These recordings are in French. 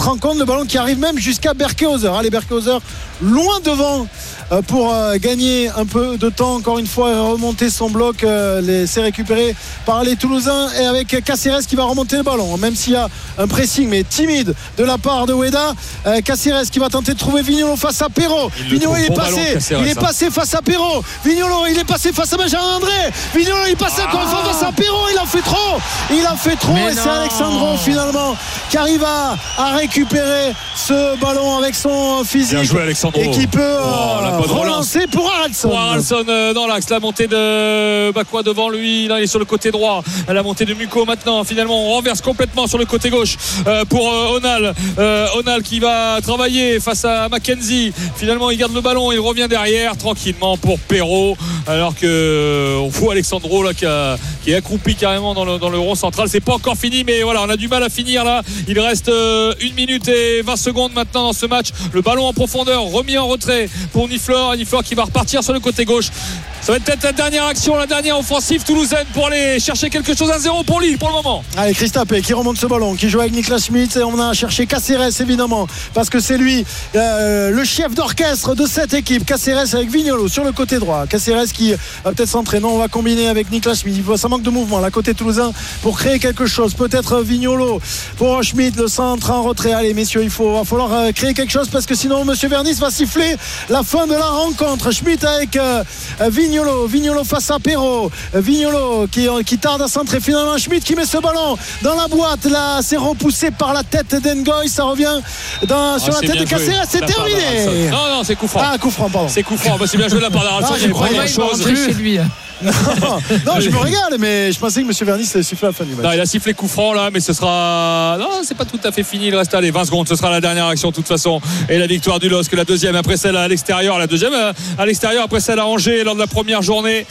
rencontre. Le ballon qui arrive même jusqu'à Berkehauser. Allez, Berkehauser loin devant pour gagner un peu de temps. Encore une fois, remonter son bloc. C'est récupéré par les Toulousains et avec Caceres qui va remonter le ballon. Même s'il y a un pressing mais timide de la part de Ueda. Caceres qui va tenter de trouver Vignolo face à Perraud. Vignolo il est passé face à Perraud. Vignolo il est passé face à Benjamin André. Vignolo il est passé encore une fois face à Perraud. Il a fait trop et c'est Alexandro finalement qui arrive à récupérer ce ballon avec son physique. Bien joué, Alexandro. Et qui peut relancer pour Haraldsson. Dans l'axe, la montée de Bakwa devant lui, là il est sur le côté droit, la montée de Muko maintenant, finalement on renverse complètement sur le côté gauche pour Onal qui va travailler face à Mackenzie. Finalement il garde le ballon, il revient derrière tranquillement pour Perraud, alors que on voit Alexandro là qui est accroupi carrément dans le rond central. C'est pas encore fini, mais voilà, on a du mal à finir là. Il reste 1 minute et 20 secondes maintenant dans ce match. Le ballon en profondeur remis en retrait pour Niflor qui va repartir sur le côté gauche. Ça va être peut-être la dernière action, la dernière offensive toulousaine pour aller chercher quelque chose à 0 pour Lille pour le moment. Allez, Christapé qui remonte ce ballon, qui joue avec Niklas Schmidt, et on a cherché Caceres évidemment parce que c'est lui le chef d'orchestre de cette équipe. Caceres avec Vignolo sur le côté droit. Caceres qui va peut-être s'entraîner. On va combiner avec Niklas Schmidt. Ça manque de mouvement là côté toulousain pour créer quelque chose. Peut-être Vignolo pour Schmidt, le centre en retrait. Allez messieurs, va falloir créer quelque chose parce que sinon monsieur Vernis va siffler la fin de la rencontre. Schmidt avec Vignolo face à Perraud. Vignolo qui tarde à centrer. Finalement Schmidt qui met ce ballon dans la boîte. Là c'est repoussé par la tête d'Engoy. Ça revient sur la tête de Caceres. C'est terminé. Non, c'est coup franc. Coup franc, pardon. C'est coup franc. C'est bien joué de la part d'Haraldsson. Je croyais il va rentrer chez lui. Non, je me régale, mais je pensais que M. Vernis avait sifflé à la fin du match. Non, il a sifflé coup franc là, mais ce sera. Non, c'est pas tout à fait fini. Il reste 20 secondes. Ce sera la dernière action de toute façon. Et la victoire du LOSC, la deuxième après celle à l'extérieur. La deuxième à l'extérieur après celle à Angers lors de la première journée.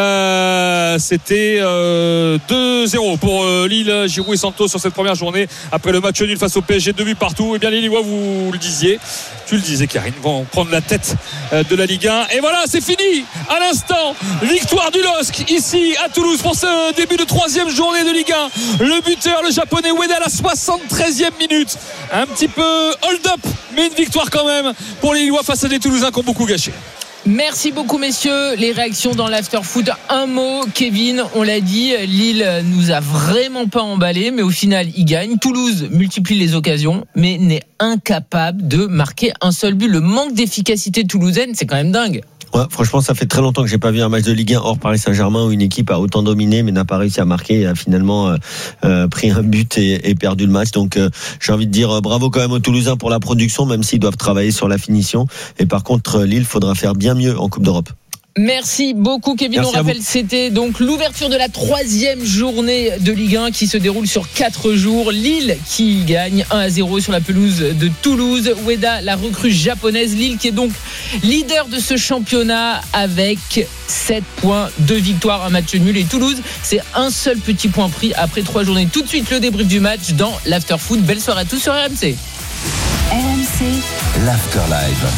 C'était 2-0 pour Lille, Giroud et Santos sur cette première journée. Après le match nul face au PSG, 2 buts partout. Et bien les Lillois, vous le disiez. Tu le disais, Karine, vont prendre la tête de la Ligue 1. Et voilà, c'est fini. À l'instant, victoire du LOSC ici à Toulouse pour ce début de 3e journée de Ligue 1. Le buteur, le japonais Ueda, à la 73e minute. Un petit peu hold-up, mais une victoire quand même pour les Lillois face à des Toulousains qui ont beaucoup gâché. Merci beaucoup messieurs. Les réactions dans l'after-foot. Un mot, Kevin, on l'a dit, Lille nous a vraiment pas emballé, mais au final il gagne. Toulouse multiplie les occasions mais n'est incapable de marquer un seul but. Le manque d'efficacité toulousaine, c'est quand même dingue. Ouais, franchement, ça fait très longtemps que j'ai pas vu un match de Ligue 1 hors Paris Saint-Germain où une équipe a autant dominé mais n'a pas réussi à marquer et a finalement pris un but et perdu le match. Donc j'ai envie de dire bravo quand même aux Toulousains pour la production, même s'ils doivent travailler sur la finition. Et par contre, Lille faudra faire bien mieux en Coupe d'Europe. Merci beaucoup Kevin. Merci, on rappelle c'était donc l'ouverture de la 3e journée de Ligue 1 qui se déroule sur 4 jours. Lille qui gagne 1-0 sur la pelouse de Toulouse. Ueda, la recrue japonaise. Lille qui est donc leader de ce championnat avec 7 points, 2 victoires, un match nul. Et Toulouse, c'est un seul petit point pris après 3 journées. Tout de suite le débrief du match dans l'Afterfoot. Belle soirée à tous sur RMC. RMC, l'After Live.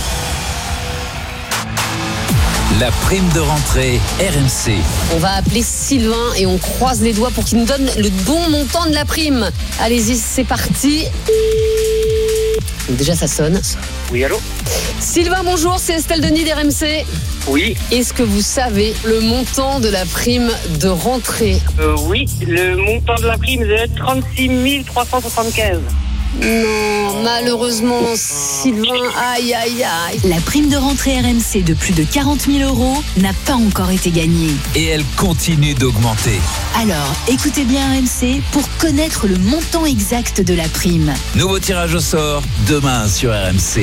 La prime de rentrée RMC. On va appeler Sylvain et on croise les doigts pour qu'il nous donne le bon montant de la prime. Allez-y, c'est parti. Donc déjà ça sonne. Oui, allô ? Sylvain, bonjour, c'est Estelle Denis d'RMC. Oui. Est-ce que vous savez le montant de la prime de rentrée ? Oui, le montant de la prime est 36 375. Non, malheureusement, Sylvain, aïe. La prime de rentrée RMC de plus de 40 000 € n'a pas encore été gagnée. Et elle continue d'augmenter. Alors, écoutez bien RMC pour connaître le montant exact de la prime. Nouveau tirage au sort demain sur RMC.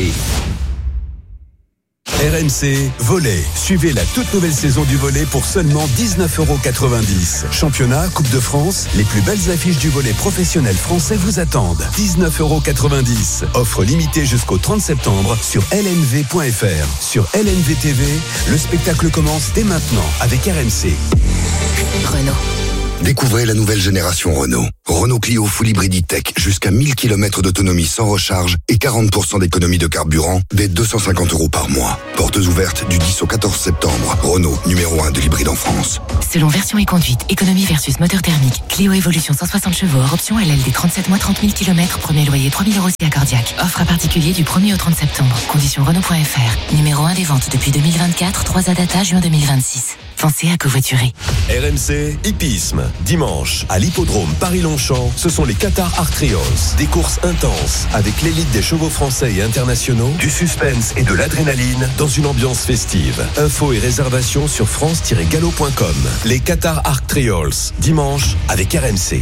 RMC Volley. Suivez la toute nouvelle saison du volley pour seulement 19,90 €. Championnat, Coupe de France, les plus belles affiches du volley professionnel français vous attendent. 19,90 €. Offre limitée jusqu'au 30 septembre sur lnv.fr. Sur LNV TV, le spectacle commence dès maintenant avec RMC. Renault. Découvrez la nouvelle génération Renault. Renault Clio Full Hybrid E-Tech, jusqu'à 1000 km d'autonomie sans recharge et 40% d'économie de carburant, dès 250 € par mois. Portes ouvertes du 10 au 14 septembre. Renault, numéro 1 de l'hybride en France. Selon version et conduite, économie versus moteur thermique. Clio Evolution 160 chevaux, hors option LLD 37 mois 30 000 km, premier loyer 3 000 € si accordiaque. Offre à particulier du 1er au 30 septembre. Conditions Renault.fr. Numéro 1 des ventes depuis 2024, 3 Adata juin 2026. Pensez à covoiturer. RMC Hippisme. Dimanche, à l'hippodrome Paris-Longchamp, ce sont les Qatar Arc Trials. Des courses intenses avec l'élite des chevaux français et internationaux, du suspense et de l'adrénaline dans une ambiance festive. Infos et réservations sur france-galop.com. Les Qatar Arc Trials. Dimanche avec RMC.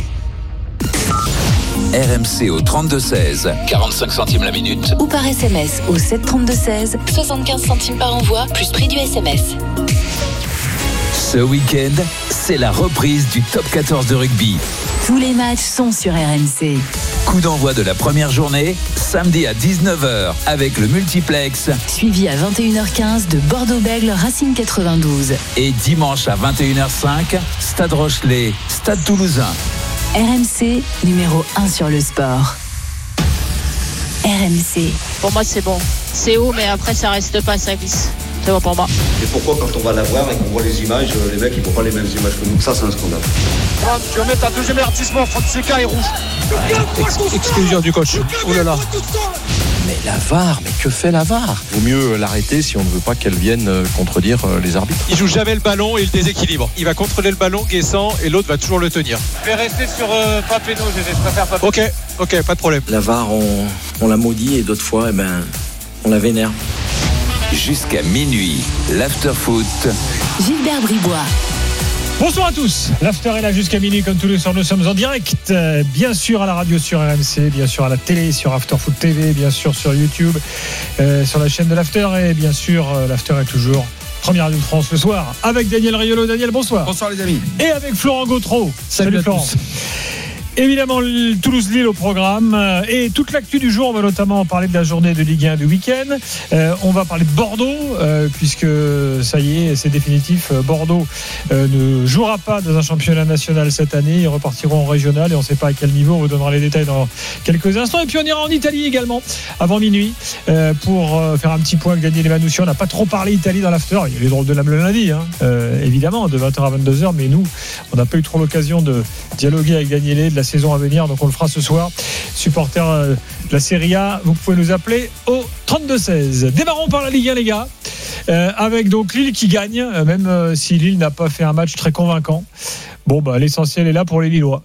RMC au 32-16, 45 centimes la minute. Ou par SMS au 732-16, 75 centimes par envoi, plus prix du SMS. Ce week-end, c'est la reprise du top 14 de rugby. Tous les matchs sont sur RMC. Coup d'envoi de la première journée, samedi à 19h avec le multiplex. Suivi à 21h15 de Bordeaux-Bègles Racing 92. Et dimanche à 21h05, Stade Rochelet, Stade Toulousain. RMC, numéro 1 sur le sport. RMC. Pour moi, c'est bon. C'est haut, mais après, ça reste pas, ça glisse. C'est bon pour moi. Et pourquoi, quand on va la voir et qu'on voit les images, les mecs, ils font pas les mêmes images que nous? Ça, c'est un scandale. Tu vas mettre un deuxième avertissement, Fonseca est rouge. Exclusion du coach. Oh là là. Mais la VAR, mais que fait la VAR? Vaut mieux l'arrêter si on ne veut pas qu'elle vienne contredire les arbitres. Il joue jamais le ballon et il déséquilibre. Il va contrôler le ballon, Guessant, et l'autre va toujours le tenir. Je vais rester sur Papeno, je préfère Papeno. Ok, pas de problème. La VAR, on la maudit et d'autres fois, on la vénère. Jusqu'à minuit, l'after-foot. Gilbert Bribois. Bonsoir à tous, l'after est là jusqu'à minuit comme tous les soirs, nous sommes en direct, bien sûr à la radio sur RMC, bien sûr à la télé sur After Foot TV, bien sûr sur YouTube, sur la chaîne de l'after et bien sûr l'after est toujours première radio de France le soir avec Daniel Riolo. Daniel, bonsoir. Bonsoir les amis. Et avec Florent Gautreau. Salut Florent. tous. Évidemment, Toulouse-Lille au programme et toute l'actu du jour. On va notamment parler de la journée de Ligue 1 du week-end. On va parler de Bordeaux puisque ça y est, c'est définitif. Bordeaux ne jouera pas dans un championnat national cette année. Ils repartiront en régional et on ne sait pas à quel niveau. On vous donnera les détails dans quelques instants. Et puis on ira en Italie également avant minuit pour faire un petit point avec Daniel Emanucci. On n'a pas trop parlé Italie dans l'after. Il y a les drôles de l'âme le lundi, évidemment, de 20h à 22h. Mais nous, on n'a pas eu trop l'occasion de dialoguer avec Daniel de la saison à venir, donc on le fera ce soir. Supporters de la Serie A, vous pouvez nous appeler au 32-16. Démarrons par la Ligue 1 les gars, avec donc Lille qui gagne, même si Lille n'a pas fait un match très convaincant. Bon l'essentiel est là pour les Lillois.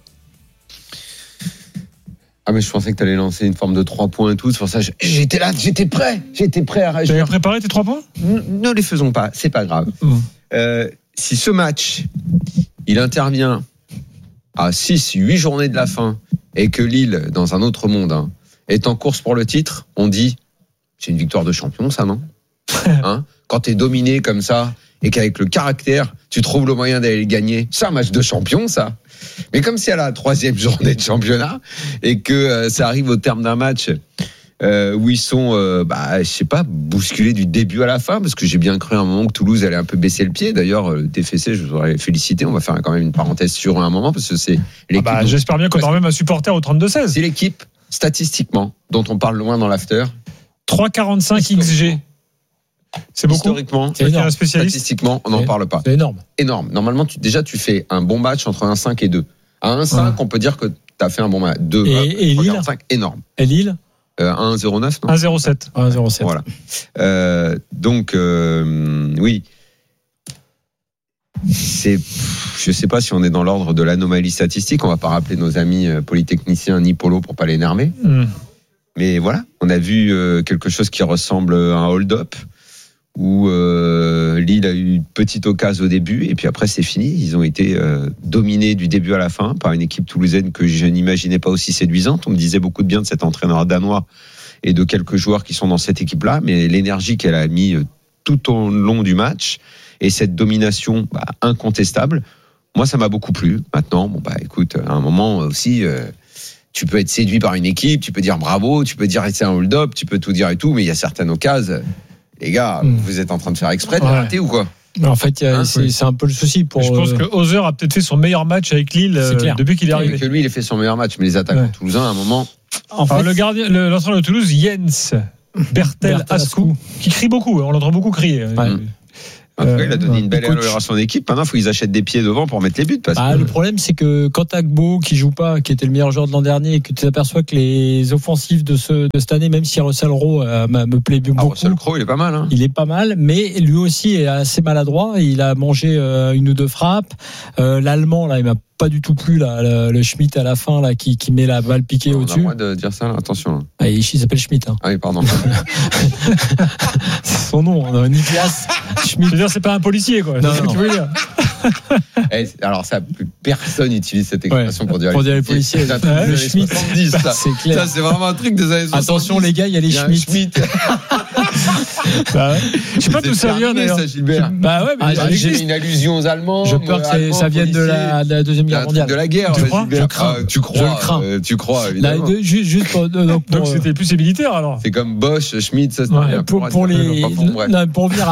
Ah mais je pensais que tu allais lancer une forme de 3 points et tout, c'est pour ça que j'étais là, j'étais prêt à... Tu as préparé tes 3 points? Ne les faisons pas, c'est pas grave. Si ce match il intervient à 6-8 journées de la fin et que Lille, dans un autre monde, est en course pour le titre, on dit c'est une victoire de champion, ça, non? Quand t'es dominé comme ça et qu'avec le caractère, tu trouves le moyen d'aller gagner, c'est un match de champion, ça. Mais comme c'est à la 3e journée de championnat et que ça arrive au terme d'un match où ils sont, je sais pas, bousculés du début à la fin, parce que j'ai bien cru à un moment que Toulouse allait un peu baisser le pied. D'ailleurs, le TFC, je voudrais les féliciter. On va faire quand même une parenthèse sur eux un moment, parce que c'est l'équipe. J'espère bien qu'on aura même un supporter au 32-16. C'est l'équipe, statistiquement, dont on parle loin dans l'after. 3,45 XG. C'est beaucoup. Historiquement, c'est énorme. Statistiquement, on n'en parle pas. C'est énorme. Énorme. Normalement, tu fais un bon match entre 1,5 et 2. À 1,5, on peut dire que tu as fait un bon match. 2, et 3,45, énorme. Et Lille 1,09, non 1,07. 1,07. Voilà. Oui. Je sais pas si on est dans l'ordre de l'anomalie statistique. On va pas rappeler nos amis polytechniciens ni Polo pour pas l'énerver. Mais voilà, on a vu quelque chose qui ressemble à un hold-up où Lille a eu une petite occasion au début et puis après c'est fini. Ils ont été dominés du début à la fin par une équipe toulousaine que je n'imaginais pas aussi séduisante. On me disait beaucoup de bien de cet entraîneur danois et de quelques joueurs qui sont dans cette équipe-là, mais l'énergie qu'elle a mis tout au long du match et cette domination incontestable, moi ça m'a beaucoup plu. Maintenant, écoute, à un moment aussi... tu peux être séduit par une équipe, tu peux dire bravo, tu peux dire c'est un hold-up, tu peux tout dire et tout, mais il y a certaines occasions, les gars, vous êtes en train de faire exprès de rater ou quoi? En fait, c'est un peu le souci pour. Je pense que Hauser a peut-être fait son meilleur match avec Lille depuis qu'il est arrivé. Que lui, il a fait son meilleur match, mais les attaquants toulousains, à un moment. Alors, l'entraîneur de Toulouse, Jens Bertel Ascou, qui crie beaucoup. On l'entend beaucoup crier. En tout cas, il a donné une belle allure à son équipe. Maintenant, il faut qu'ils achètent des pieds devant pour mettre les buts. Le problème, c'est que quand t'as Agbo qui joue pas, qui était le meilleur joueur de l'an dernier, et que tu t'aperçois que les offensifs de cette année, même si Russell Rowe me plaît beaucoup. Russell Crowe, il est pas mal. Hein. Il est pas mal, mais lui aussi est assez maladroit. Il a mangé une ou deux frappes. L'Allemand, là, il m'a pas du tout plu, là, le Schmitt à la fin, là, qui met la balle piquée au-dessus. On a le droit de dire ça, là. Attention. Là. Il s'appelle Schmitt. Hein. Ah oui, pardon. C'est son nom, Niklas Schmitt. Je veux dire, c'est pas un policier, quoi. Non. Tu veux dire. Alors ça, plus personne n'utilise cette expression pour dire les policiers. Le Schmitt, ça. C'est clair. Ça, c'est vraiment un truc des années 70. Attention les gars, il y a les Schmitt. Je sais pas d'où ça vient d'ailleurs. Ça, Gilbert. Bah ouais, mais j'ai une allusion aux Allemands. Je peur que ça vienne de la Deuxième Guerre mondiale. De la guerre. Tu crois. Tu crois évidemment. Donc c'était plus militaire alors. C'est comme Bosch, Schmitt, ça. Pour revenir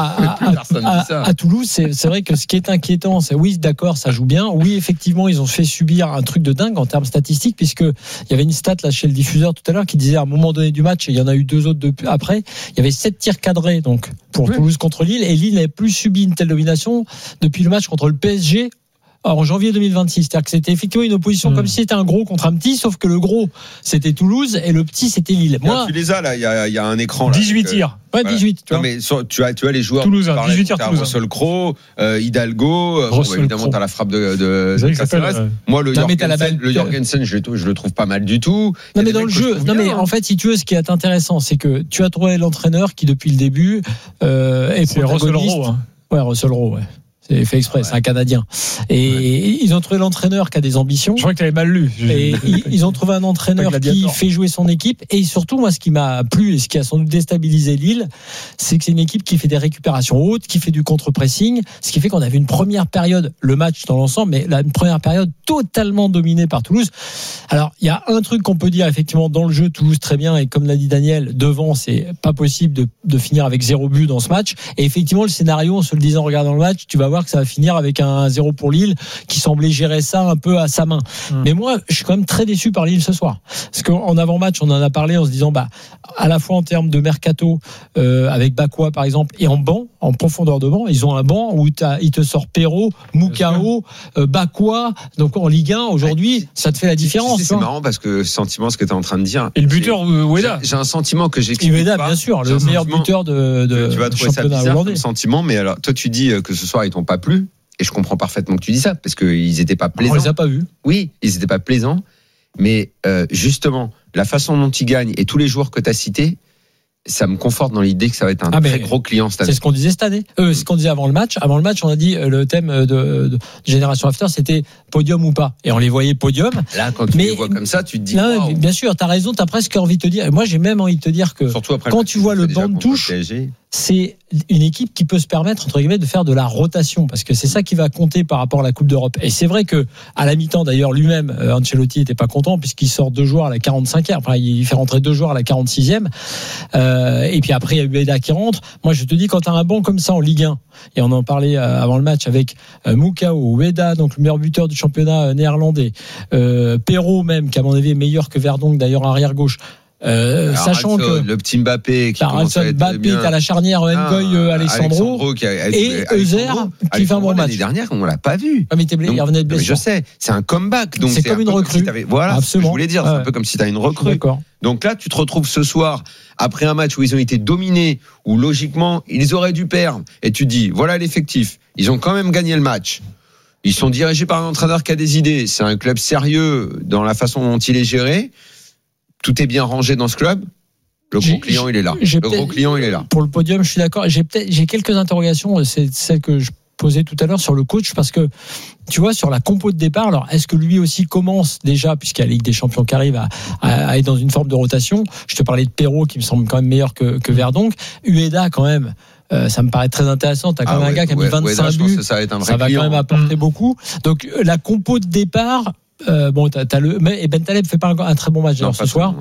à Toulouse, c'est vrai que ce qui est inquiétant, c'est oui, d'accord, ça joue bien. Oui, effectivement, ils ont fait subir un truc de dingue en termes statistiques, puisque il y avait une stat là chez le diffuseur tout à l'heure qui disait à un moment donné du match, et il y en a eu 2 autres après, il y avait 7 tirs cadrés donc pour Toulouse contre Lille, et Lille n'avait plus subi une telle domination depuis le match contre le PSG. En janvier 2026, c'est-à-dire que c'était effectivement une opposition comme si c'était un gros contre un petit, sauf que le gros c'était Toulouse et le petit c'était Lille. Moi, tu les as là, il y a un écran là. 18 tirs. Ouais, 18. Tu vois. Mais tu as les joueurs. Toulouse, 18 tirs. Russell Crowe, Hidalgo. Évidemment, t'as la frappe de Caceres. Moi, le Jorgensen, je le trouve pas mal du tout. Non, mais dans le jeu. Non, mais en fait, si tu veux, ce qui est intéressant, c'est que tu as trouvé l'entraîneur qui depuis le début est Russell Rowe. Ouais, Russell Rowe. Ouais. C'est fait exprès, c'est un Canadien. Et ils ont trouvé l'entraîneur qui a des ambitions. Je crois que tu avais mal lu. Et ils ont trouvé un entraîneur qui fait jouer son équipe. Et surtout, moi, ce qui m'a plu et ce qui a sans doute déstabilisé Lille, c'est que c'est une équipe qui fait des récupérations hautes, qui fait du contre-pressing, ce qui fait qu'on avait une première période, le match dans l'ensemble, mais une première période totalement dominée par Toulouse. Alors, il y a un truc qu'on peut dire, effectivement, dans le jeu, Toulouse très bien, et comme l'a dit Daniel, devant, c'est pas possible de finir avec 0 but dans ce match. Et effectivement, le scénario, en se le disant en regardant le match, tu vas voir que ça va finir avec un 0 pour Lille qui semblait gérer ça un peu à sa main. Mais moi, je suis quand même très déçu par Lille ce soir. Parce qu'en avant-match, on en a parlé en se disant, à la fois en termes de mercato, avec Bakwa par exemple, et en banc, en profondeur de banc, ils ont un banc où il te sort Perrault, Moukao, Bakwa. Donc en Ligue 1, aujourd'hui, ça te fait la différence. C'est marrant parce que sentiment, ce que tu es en train de dire. Et le buteur, Oueda. J'ai un sentiment que j'explique. Oueda, bien sûr, le meilleur buteur de tu vas trouver ça bizarre comme sentiment, mais alors, toi, tu dis que ce soir, ils t'ont pas plu. Et je comprends parfaitement que tu dis ça, parce qu'ils n'étaient pas plaisants. On les a pas vus. Oui, ils n'étaient pas plaisants. Mais justement, la façon dont ils gagnent et tous les joueurs que tu as cités, ça me conforte dans l'idée que ça va être un très gros client cette année. C'est ce qu'on disait cette année. Ce qu'on disait avant le match. Avant le match, on a dit le thème de Génération After, c'était podium ou pas. Et on les voyait podium. Là, quand tu les vois comme ça, tu te dis. Non, wow. Bien sûr, tu as raison, tu as presque envie de te dire. Moi, j'ai même envie de te dire que quand tu vois le banc de touche, c'est une équipe qui peut se permettre, entre guillemets, de faire de la rotation, parce que c'est ça qui va compter par rapport à la Coupe d'Europe. Et c'est vrai que à la mi-temps, d'ailleurs, lui-même, Ancelotti n'était pas content, puisqu'il sort 2 joueurs à la 45e. Enfin, il fait rentrer 2 joueurs à la 46e. Et puis après, il y a Ueda qui rentre. Moi, je te dis, quand tu as un banc comme ça en Ligue 1, et on en parlait avant le match avec Moukao, Ueda, donc le meilleur buteur du championnat néerlandais, Perrault même, qui à mon avis est meilleur que Verdonk, d'ailleurs, arrière-gauche. Sachant que le petit Mbappé qui commence à être Mbappé, t'as la charnière Ngoy, Alessandro et Euser qui fait un bon match. L'année dernière, on l'a pas vu. Ah, mais il revenait de blessure. Je sais, c'est un comeback. Donc c'est comme une recrue. Voilà, absolument. Ce que je voulais dire, c'est un peu comme si t'as une recrue. Donc là, tu te retrouves ce soir après un match où ils ont été dominés, où logiquement ils auraient dû perdre, et tu dis voilà l'effectif. Ils ont quand même gagné le match. Ils sont dirigés par un entraîneur qui a des idées. C'est un club sérieux dans la façon dont il est géré. Tout est bien rangé dans ce club. Le gros client, il est là. Pour le podium, je suis d'accord. J'ai quelques interrogations. C'est celle que je posais tout à l'heure sur le coach, parce que tu vois, sur la compo de départ, alors est-ce que lui aussi commence déjà, puisqu'il y a la Ligue des Champions qui arrive, à être dans une forme de rotation? Je te parlais de Perrault qui me semble quand même meilleur que Verdonk. Ueda quand même. Ça me paraît très intéressant. T'as quand même un gars qui a mis 25 buts. Ça va être un vrai client. Quand même apporter beaucoup. Donc la compo de départ, et Ben Taleb fait pas un très bon match ce soir.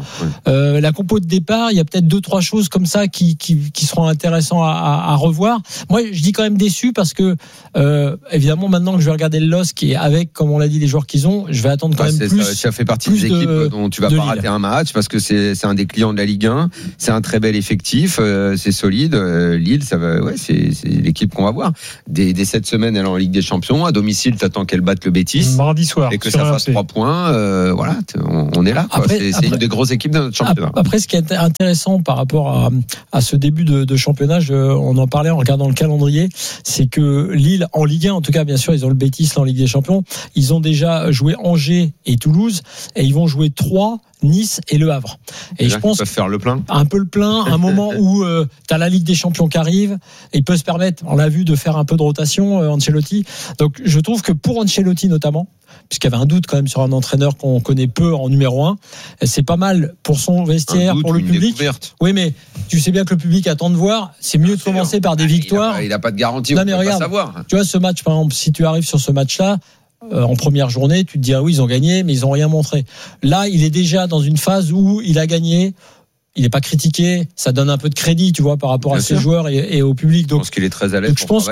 La compo de départ, il y a peut-être 2-3 choses comme ça qui seront intéressantes à revoir. Moi, je dis quand même déçu parce que évidemment maintenant que je vais regarder le LOSC qui est avec, comme on l'a dit, les joueurs qu'ils ont, je vais attendre quand même plus. Ça fait partie des équipes dont tu vas pas rater un match parce que c'est un des clients de la Ligue 1. C'est un très bel effectif, c'est solide. Lille, ça va, c'est l'équipe qu'on va voir. Dès cette semaine, elle est en Ligue des Champions. À domicile, t'attends qu'elle batte le Betis mardi soir et que ça fasse 3 points. Voilà, on est là. C'est une des grosses équipes de notre championnat. Après, ce qui est intéressant par rapport à ce début de championnat, on en parlait en regardant le calendrier, c'est que Lille en Ligue 1, en tout cas, bien sûr, ils ont le Betis en Ligue des Champions. Ils ont déjà joué Angers et Toulouse, et ils vont jouer 3. Nice et Le Havre. Et je pense peuvent faire le plein. Un peu le plein, un moment où tu as la Ligue des Champions qui arrive, et il peut se permettre, on l'a vu, de faire un peu de rotation, Ancelotti. Donc je trouve que pour Ancelotti notamment, puisqu'il y avait un doute quand même sur un entraîneur qu'on connaît peu en numéro 1, c'est pas mal pour son vestiaire, pour le public. Découverte. Oui, mais tu sais bien que le public attend de voir. C'est mieux de commencer par des victoires. Il n'a pas de garantie, on ne peut pas savoir. Tu vois, ce match, par exemple, si tu arrives sur ce match-là, en première journée, tu te dis oui, ils ont gagné, mais ils n'ont rien montré. Là, il est déjà dans une phase où il a gagné. Il n'est pas critiqué, ça donne un peu de crédit, tu vois, par rapport à ses joueurs et au public. Donc, je pense qu'il est très à l'aise. Je pense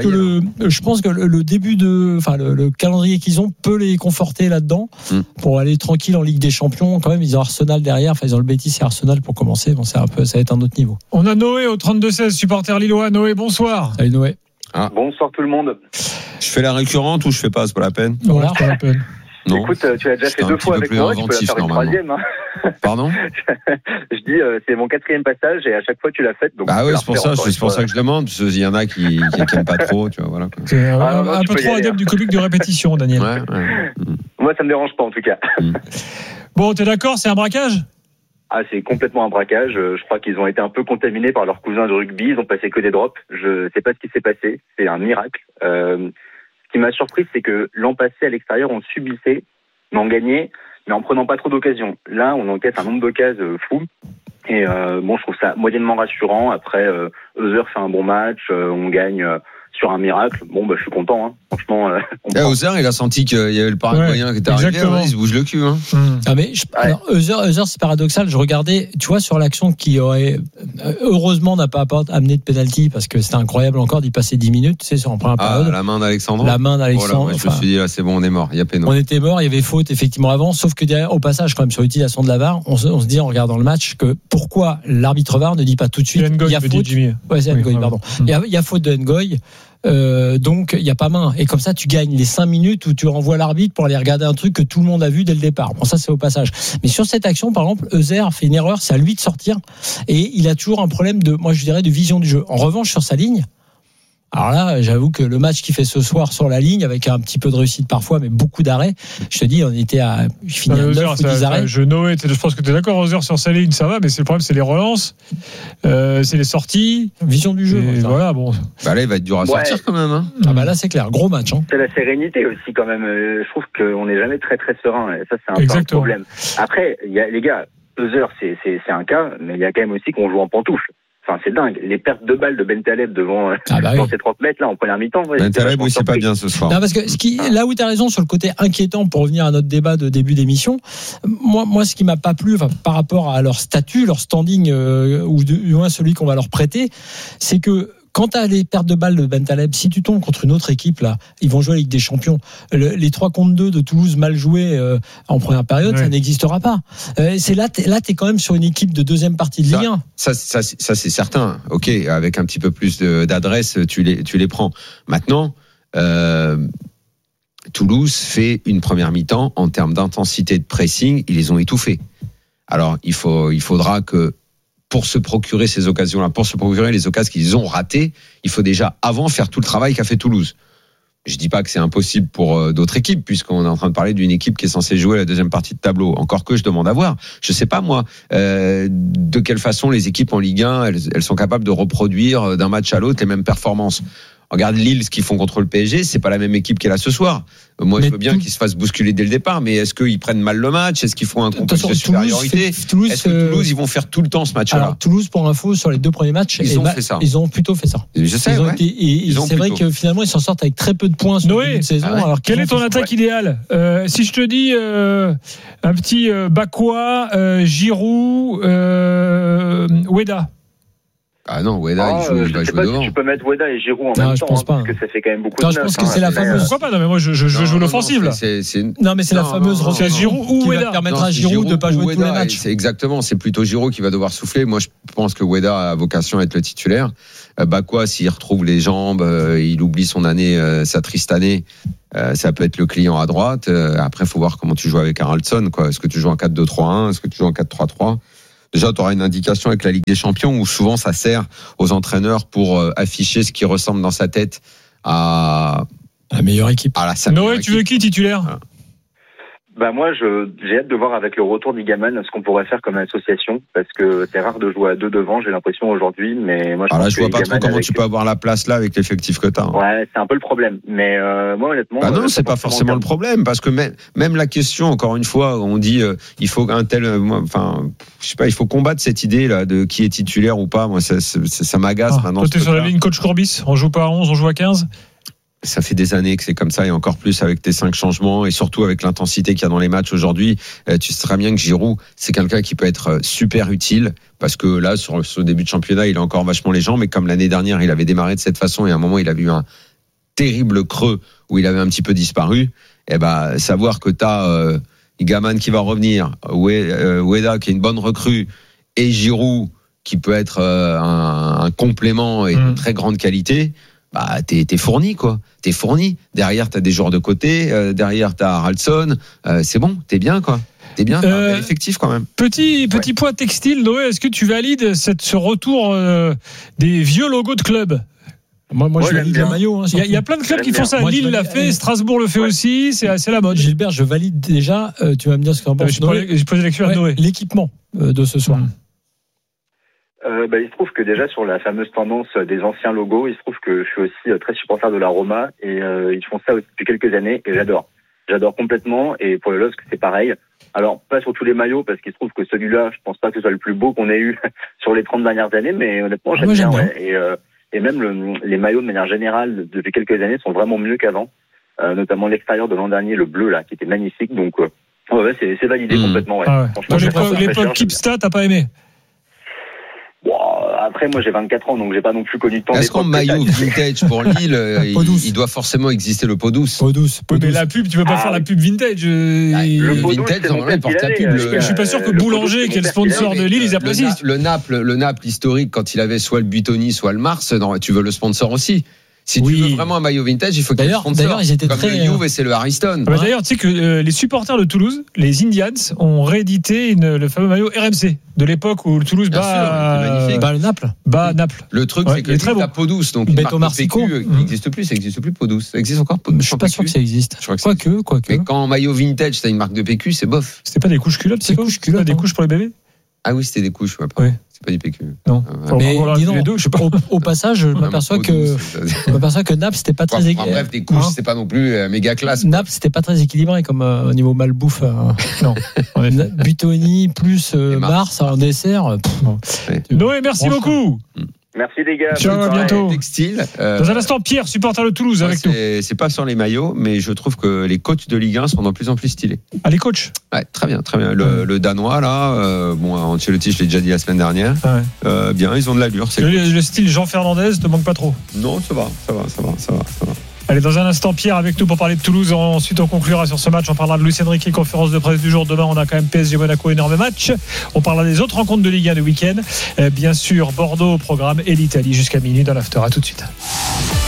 que le début le calendrier qu'ils ont peut les conforter là-dedans pour aller tranquille en Ligue des Champions. Quand même, ils ont Arsenal derrière. Enfin, ils ont le Betis et Arsenal pour commencer. Bon, ça va être un autre niveau. On a Noé au 32-16, supporter lillois. Noé, bonsoir. Salut Noé. Bonsoir tout le monde. Je fais la récurrente ou je fais pas, c'est pas la peine. Voilà, c'est pas la peine. Non. Écoute, tu l'as déjà fait 2 fois avec moi, tu peux la faire une 3e. Hein. Pardon. Je dis, c'est mon 4e passage et à chaque fois tu l'as fait. Donc oui, c'est pour ça que je demande, parce qu'il y en a qui n'aiment pas trop, tu vois, voilà. C'est un peu trop adepte du comique de répétition, Daniel. Moi, ça me dérange pas en tout cas. Bon, t'es d'accord, c'est un braquage ? C'est complètement un braquage. Je crois qu'ils ont été un peu contaminés par leurs cousins de rugby. Ils ont passé que des drops. Je sais pas ce qui s'est passé. C'est un miracle. Ce qui m'a surpris, c'est que l'an passé, à l'extérieur, on subissait, mais on gagnait, mais en prenant pas trop d'occasions. Là, on encaisse un nombre d'occasions fou. Et je trouve ça moyennement rassurant. Après, Heuser fait un bon match. On gagne sur un miracle. Je suis content. Hein. Franchement. Heuser, il a senti qu'il y avait le Paraguayen qui était arrivé. Il se bouge le cul. Hein. Alors, Heuser, c'est paradoxal. Je regardais, tu vois, sur l'action qui aurait, heureusement, n'a pas amené de pénalty parce que c'était incroyable encore d'y passer 10 minutes, tu sais, en première période. La main d'Alexandre. Je me suis dit, là, c'est bon, on est mort. Il y a péno. On était mort. Il y avait faute, effectivement, avant. Sauf que derrière, au passage, quand même, sur l'utilisation de la VAR, on se dit, en regardant le match, que pourquoi l'arbitre VAR ne dit pas tout de suite, il y a faute. C'est Ngoy, pardon. Il y a faute de Ngoy. Donc il n'y a pas main et comme ça tu gagnes les 5 minutes où tu renvoies l'arbitre pour aller regarder un truc que tout le monde a vu dès le départ. Bon, ça c'est au passage, mais sur cette action par exemple Heuser fait une erreur, c'est à lui de sortir et il a toujours un problème de vision du jeu. En revanche sur sa ligne, alors là, j'avoue que le match qu'il fait ce soir sur la ligne, avec un petit peu de réussite parfois, mais beaucoup d'arrêts, je te dis, on était à finir 9 ou 10 arrêts. Je pense que tu es d'accord, Heuser sur sa ligne, ça va, mais c'est le problème, c'est les relances, c'est les sorties. Vision du jeu. Voilà, bon. Là, il va être dur à sortir quand même. Hein. Là, c'est clair, gros match. Hein. C'est la sérénité aussi quand même. Je trouve qu'on n'est jamais très très serein. Et ça, c'est un peu un problème. Après, les gars, Heuser, c'est un cas, mais il y a quand même aussi qu'on joue en pantoufle. Enfin, c'est dingue. Les pertes de balles de Ben Taleb devant dans ces 30 mètres là en première mi-temps. Ben Taleb, oui, c'est pas bien ce soir. Non, parce que là où tu as raison sur le côté inquiétant, pour revenir à notre débat de début d'émission, moi ce qui m'a pas plu, par rapport à leur statut, leur standing, ou du moins celui qu'on va leur prêter, c'est que quand tu as les pertes de balles de Ben Taleb, si tu tombes contre une autre équipe, là, ils vont jouer la Ligue des Champions. Les 3 contre 2 de Toulouse mal joués en première période, ça n'existera pas. C'est là, t'es quand même sur une équipe de deuxième partie de Ligue 1. Ça, c'est certain. Ok, avec un petit peu plus d'adresse, tu les prends. Maintenant, Toulouse fait une première mi-temps en termes d'intensité de pressing, ils les ont étouffés. Alors, il faudra que pour se procurer ces occasions-là, pour se procurer les occasions qu'ils ont ratées, il faut déjà avant faire tout le travail qu'a fait Toulouse. Je dis pas que c'est impossible pour d'autres équipes, puisqu'on est en train de parler d'une équipe qui est censée jouer la deuxième partie de tableau. Encore que je demande à voir. Je sais pas moi de quelle façon les équipes en Ligue 1 elles sont capables de reproduire d'un match à l'autre les mêmes performances. Regarde Lille, ce qu'ils font contre le PSG, c'est pas la même équipe qu'elle a ce soir. Moi, je veux bien qu'ils se fassent bousculer dès le départ, mais est-ce qu'ils prennent mal le match? Est-ce qu'ils font un complexe de supériorité? Est-ce que Toulouse, ils vont faire tout le temps ce match-là? Alors, Toulouse, pour info, sur les 2 premiers matchs, ils ont fait ça. Ils ont plutôt fait ça. Je sais, c'est vrai que finalement, ils s'en sortent avec très peu de points sur une saison. Alors, quelle est ton attaque idéale? Si je te dis un petit Bakwa, Giroud, Weda. Ah non, Weda, il va jouer devant. Si tu peux mettre Weda et Giroud en même temps, parce que ça fait quand même beaucoup de neuf. Je pense que c'est la fameuse. Pourquoi pas? Non, mais moi, je veux jouer l'offensive, là. Non, mais c'est la fameuse c'est Giroud ou Weda. Permettra à Giroud de ne pas jouer tous les matchs. C'est exactement, c'est plutôt Giroud qui va devoir souffler. Moi, je pense que Weda a vocation à être le titulaire. Bakwa, s'il retrouve les jambes, il oublie son année, sa triste année, ça peut être le client à droite. Après, il faut voir comment tu joues avec Haraldsson, quoi. Est-ce que tu joues en 4-2-3-1? Est-ce que tu joues en 4-3-3? Déjà, tu auras une indication avec la Ligue des Champions où souvent ça sert aux entraîneurs pour afficher ce qui ressemble dans sa tête à la meilleure équipe. Noé, tu veux qui titulaire? Bah moi, j'ai hâte de voir avec le retour d'Igaman ce qu'on pourrait faire comme association, parce que c'est rare de jouer à 2 devant, j'ai l'impression aujourd'hui, mais moi je vois pas trop comment tu peux avoir la place là avec l'effectif que tu as. Ouais, c'est un peu le problème, mais moi honnêtement... Bah non, c'est pas forcément le problème, parce que même la question, encore une fois, on dit il faut un tel... Enfin, je sais pas, il faut combattre cette idée là de qui est titulaire ou pas. Moi, ça m'agace maintenant. Toi, t'es sur la ligne coach Courbis, on joue pas à 11, on joue à 15. Ça fait des années que c'est comme ça, et encore plus avec tes 5 changements et surtout avec l'intensité qu'il y a dans les matchs aujourd'hui. Tu sais très bien que Giroud, c'est quelqu'un qui peut être super utile, parce que là, sur ce début de championnat, il a encore vachement les jambes, mais comme l'année dernière, il avait démarré de cette façon et à un moment, il avait eu un terrible creux où il avait un petit peu disparu. Et ben, savoir que t'as Igaman qui va revenir, Weda qui est une bonne recrue, et Giroud qui peut être un complément et de très grande qualité. Bah, t'es fourni, quoi. T'es fourni. Derrière, t'as des joueurs de côté. Derrière, t'as Haraldsson. C'est bon, t'es bien, quoi. T'es bien, t'as un bel effectif, quand même. Petit point textile, Noé, est-ce que tu valides ce retour des vieux logos de club? Moi je valide le maillot. Il y a plein de clubs qui font ça. Lille l'a fait, Strasbourg le fait aussi. C'est la mode. Gilbert, je valide déjà. Tu vas me dire ce que t'en penses. J'ai posé la question à Noé. L'équipement de ce soir. Il se trouve que déjà sur la fameuse tendance des anciens logos, il se trouve que je suis aussi très supporter de la Roma et ils font ça depuis quelques années et j'adore complètement. Et pour le LOSC c'est pareil. Alors pas sur tous les maillots parce qu'il se trouve que celui-là, je pense pas que ce soit le plus beau qu'on ait eu sur les 30 dernières années, mais honnêtement j'aime bien. Ouais. Et même les maillots de manière générale depuis quelques années sont vraiment mieux qu'avant, notamment l'extérieur de l'an dernier, le bleu là qui était magnifique. Donc c'est validé complètement. Ouais. Ah ouais. L'époque Kipsta, t'as pas aimé? Après, moi j'ai 24 ans, donc j'ai pas non plus connu tant. Est-ce qu'en maillot vintage pour Lille, il doit forcément exister le pot douce? Mais la pub, tu peux pas faire la pub vintage. Le pot vintage, normalement, porte la pub. Je suis pas sûr que Boulanger, qui est le sponsor de Lille, ils apprécient. Le Naples historique, quand il avait soit le Buitoni, soit le Mars, tu veux le sponsor aussi. Si tu veux vraiment un maillot vintage, il faut qu'il y ait un sponsor. D'ailleurs, ils étaient comme très... le Juve et c'est le Ariston. D'ailleurs, tu sais que les supporters de Toulouse, les Indians, ont réédité le fameux maillot RMC de l'époque où le Toulouse bat le Naples. Naples. Le truc, c'est que la peau douce, donc Beto Marsico, il n'existe plus. Ça n'existe plus peau douce. Ça existe encore peau douce? Je suis pas sûr que ça existe. Quoique. Mais quand en maillot vintage, t'as une marque de PQ, c'est bof. C'était pas des couches culottes, c'est des couches pour les bébés? Ah oui, c'était des couches. Ouais. C'est pas du PQ. Non. Mais dis donc, au passage, je m'aperçois que Naples c'était pas très équilibré. Bref, des couches, c'est pas non plus méga classe. Naples c'était pas très équilibré comme au niveau malbouffe. Non. Butoni plus Mars en dessert. Noé, merci beaucoup. Merci les gars. Ciao, à bientôt. Textile. Dans un instant, Pierre, supporter de Toulouse avec nous. C'est pas sur les maillots, mais je trouve que les coachs de Ligue 1 sont de plus en plus stylés. Ah, les coachs? Ouais, très bien. Le Danois, là, Ancelotti, je l'ai déjà dit la semaine dernière. Ouais. Bien, ils ont de l'allure. Le style Jean Fernandez ne manque pas trop. Non, ça va. Allez, dans un instant, Pierre avec nous pour parler de Toulouse. Ensuite, on conclura sur ce match. On parlera de Luis Enrique, conférence de presse du jour. Demain, on a quand même PSG Monaco, énorme match. On parlera des autres rencontres de Ligue 1 du week-end. Bien sûr, Bordeaux au programme et l'Italie jusqu'à minuit dans l'after. À tout de suite.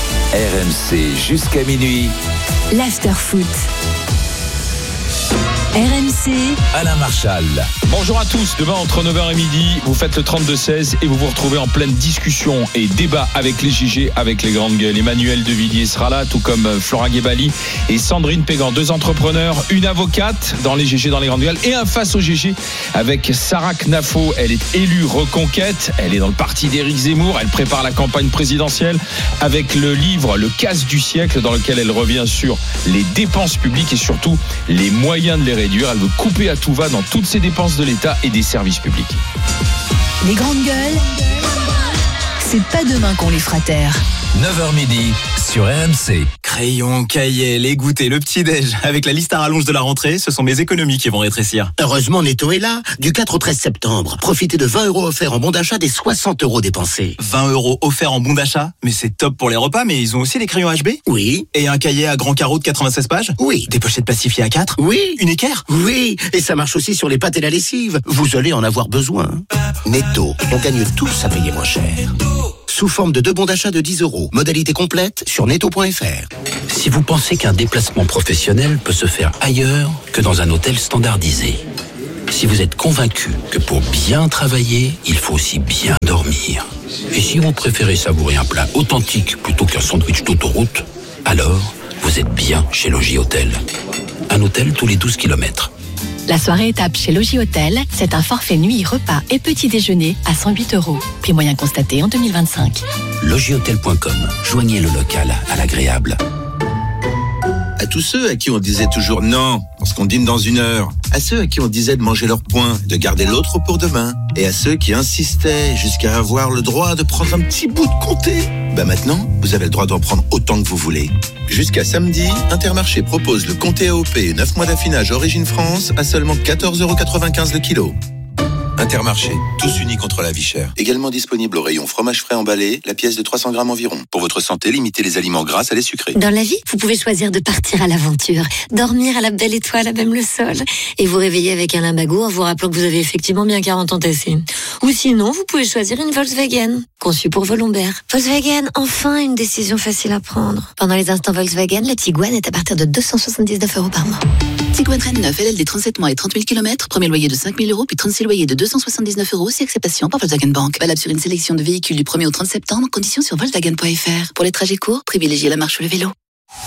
RMC jusqu'à minuit. L'after foot. RMC, Alain Marchal. Bonjour à tous, demain entre 9h et midi, vous faites le 32-16 et vous vous retrouvez en pleine discussion et débat avec les GG, avec les grandes gueules. Emmanuel Devilliers sera là, tout comme Flora Guébali et Sandrine Pégan, 2 entrepreneurs, une avocate dans les GG, dans les grandes gueules, et un face au GG avec Sarah Knafo. Elle est élue Reconquête, elle est dans le parti d'Éric Zemmour, elle prépare la campagne présidentielle avec le livre Le casse du siècle, dans lequel elle revient sur les dépenses publiques et surtout les moyens de les réduire. Elle veut couper à tout va dans toutes ses dépenses de l'État et des services publics. les grandes gueules, c'est pas demain qu'on les fera taire. 9h midi sur RMC. Crayon, cahier, les goûters, le petit-déj. Avec la liste à rallonge de la rentrée, ce sont mes économies qui vont rétrécir. Heureusement, Netto est là. Du 4 au 13 septembre. Profitez de 20 € offerts en bon d'achat des 60 € dépensés. 20 € offerts en bon d'achat? Mais c'est top pour les repas, mais ils ont aussi les crayons HB? Oui. Et un cahier à grand carreau de 96 pages? Oui. Des pochettes plastifiées à 4? Oui. Une équerre? Oui. Et ça marche aussi sur les pâtes et la lessive. Vous allez en avoir besoin. Netto, on gagne tous à payer moins cher. Sous forme de 2 bons d'achat de 10 €. Modalité complète sur netto.fr. Si vous pensez qu'un déplacement professionnel peut se faire ailleurs que dans un hôtel standardisé, si vous êtes convaincu que pour bien travailler, il faut aussi bien dormir, et si vous préférez savourer un plat authentique plutôt qu'un sandwich d'autoroute, alors vous êtes bien chez Logis Hôtel. Un hôtel tous les 12 km. La soirée étape chez Logis Hôtel, c'est un forfait nuit, repas et petit déjeuner à 108 €. Prix moyen constaté en 2025. Logishotel.com. Joignez le local à l'agréable. À tous ceux à qui on disait toujours non, parce qu'on dîne dans 1 heure. À ceux à qui on disait de manger leur point, de garder l'autre pour demain. Et à ceux qui insistaient jusqu'à avoir le droit de prendre un petit bout de comté. Maintenant, vous avez le droit d'en prendre autant que vous voulez. Jusqu'à samedi, Intermarché propose le comté AOP 9 mois d'affinage Origine France à seulement 14,95 € le kilo. Intermarché, tous unis contre la vie chère. Également disponible au rayon fromage frais emballé, la pièce de 300 grammes environ. Pour votre santé, limitez les aliments gras à les sucrés. Dans la vie, vous pouvez choisir de partir à l'aventure, dormir à la belle étoile, à même le sol, et vous réveiller avec un limbago en vous rappelant que vous avez effectivement bien 40 ans tassés. Ou sinon, vous pouvez choisir une Volkswagen, conçue pour vos lombaires. Volkswagen, enfin une décision facile à prendre. Pendant les instants Volkswagen, la Tiguan est à partir de 279 € par mois. Tiguan Reine 9, LLD 37 mois et 30 000 km, premier loyer de 5 000 €, puis 36 loyers de 279 €, si acceptation par Volkswagen Bank. Valable sur une sélection de véhicules du 1er au 30 septembre, conditions sur Volkswagen.fr. Pour les trajets courts, privilégiez la marche ou le vélo.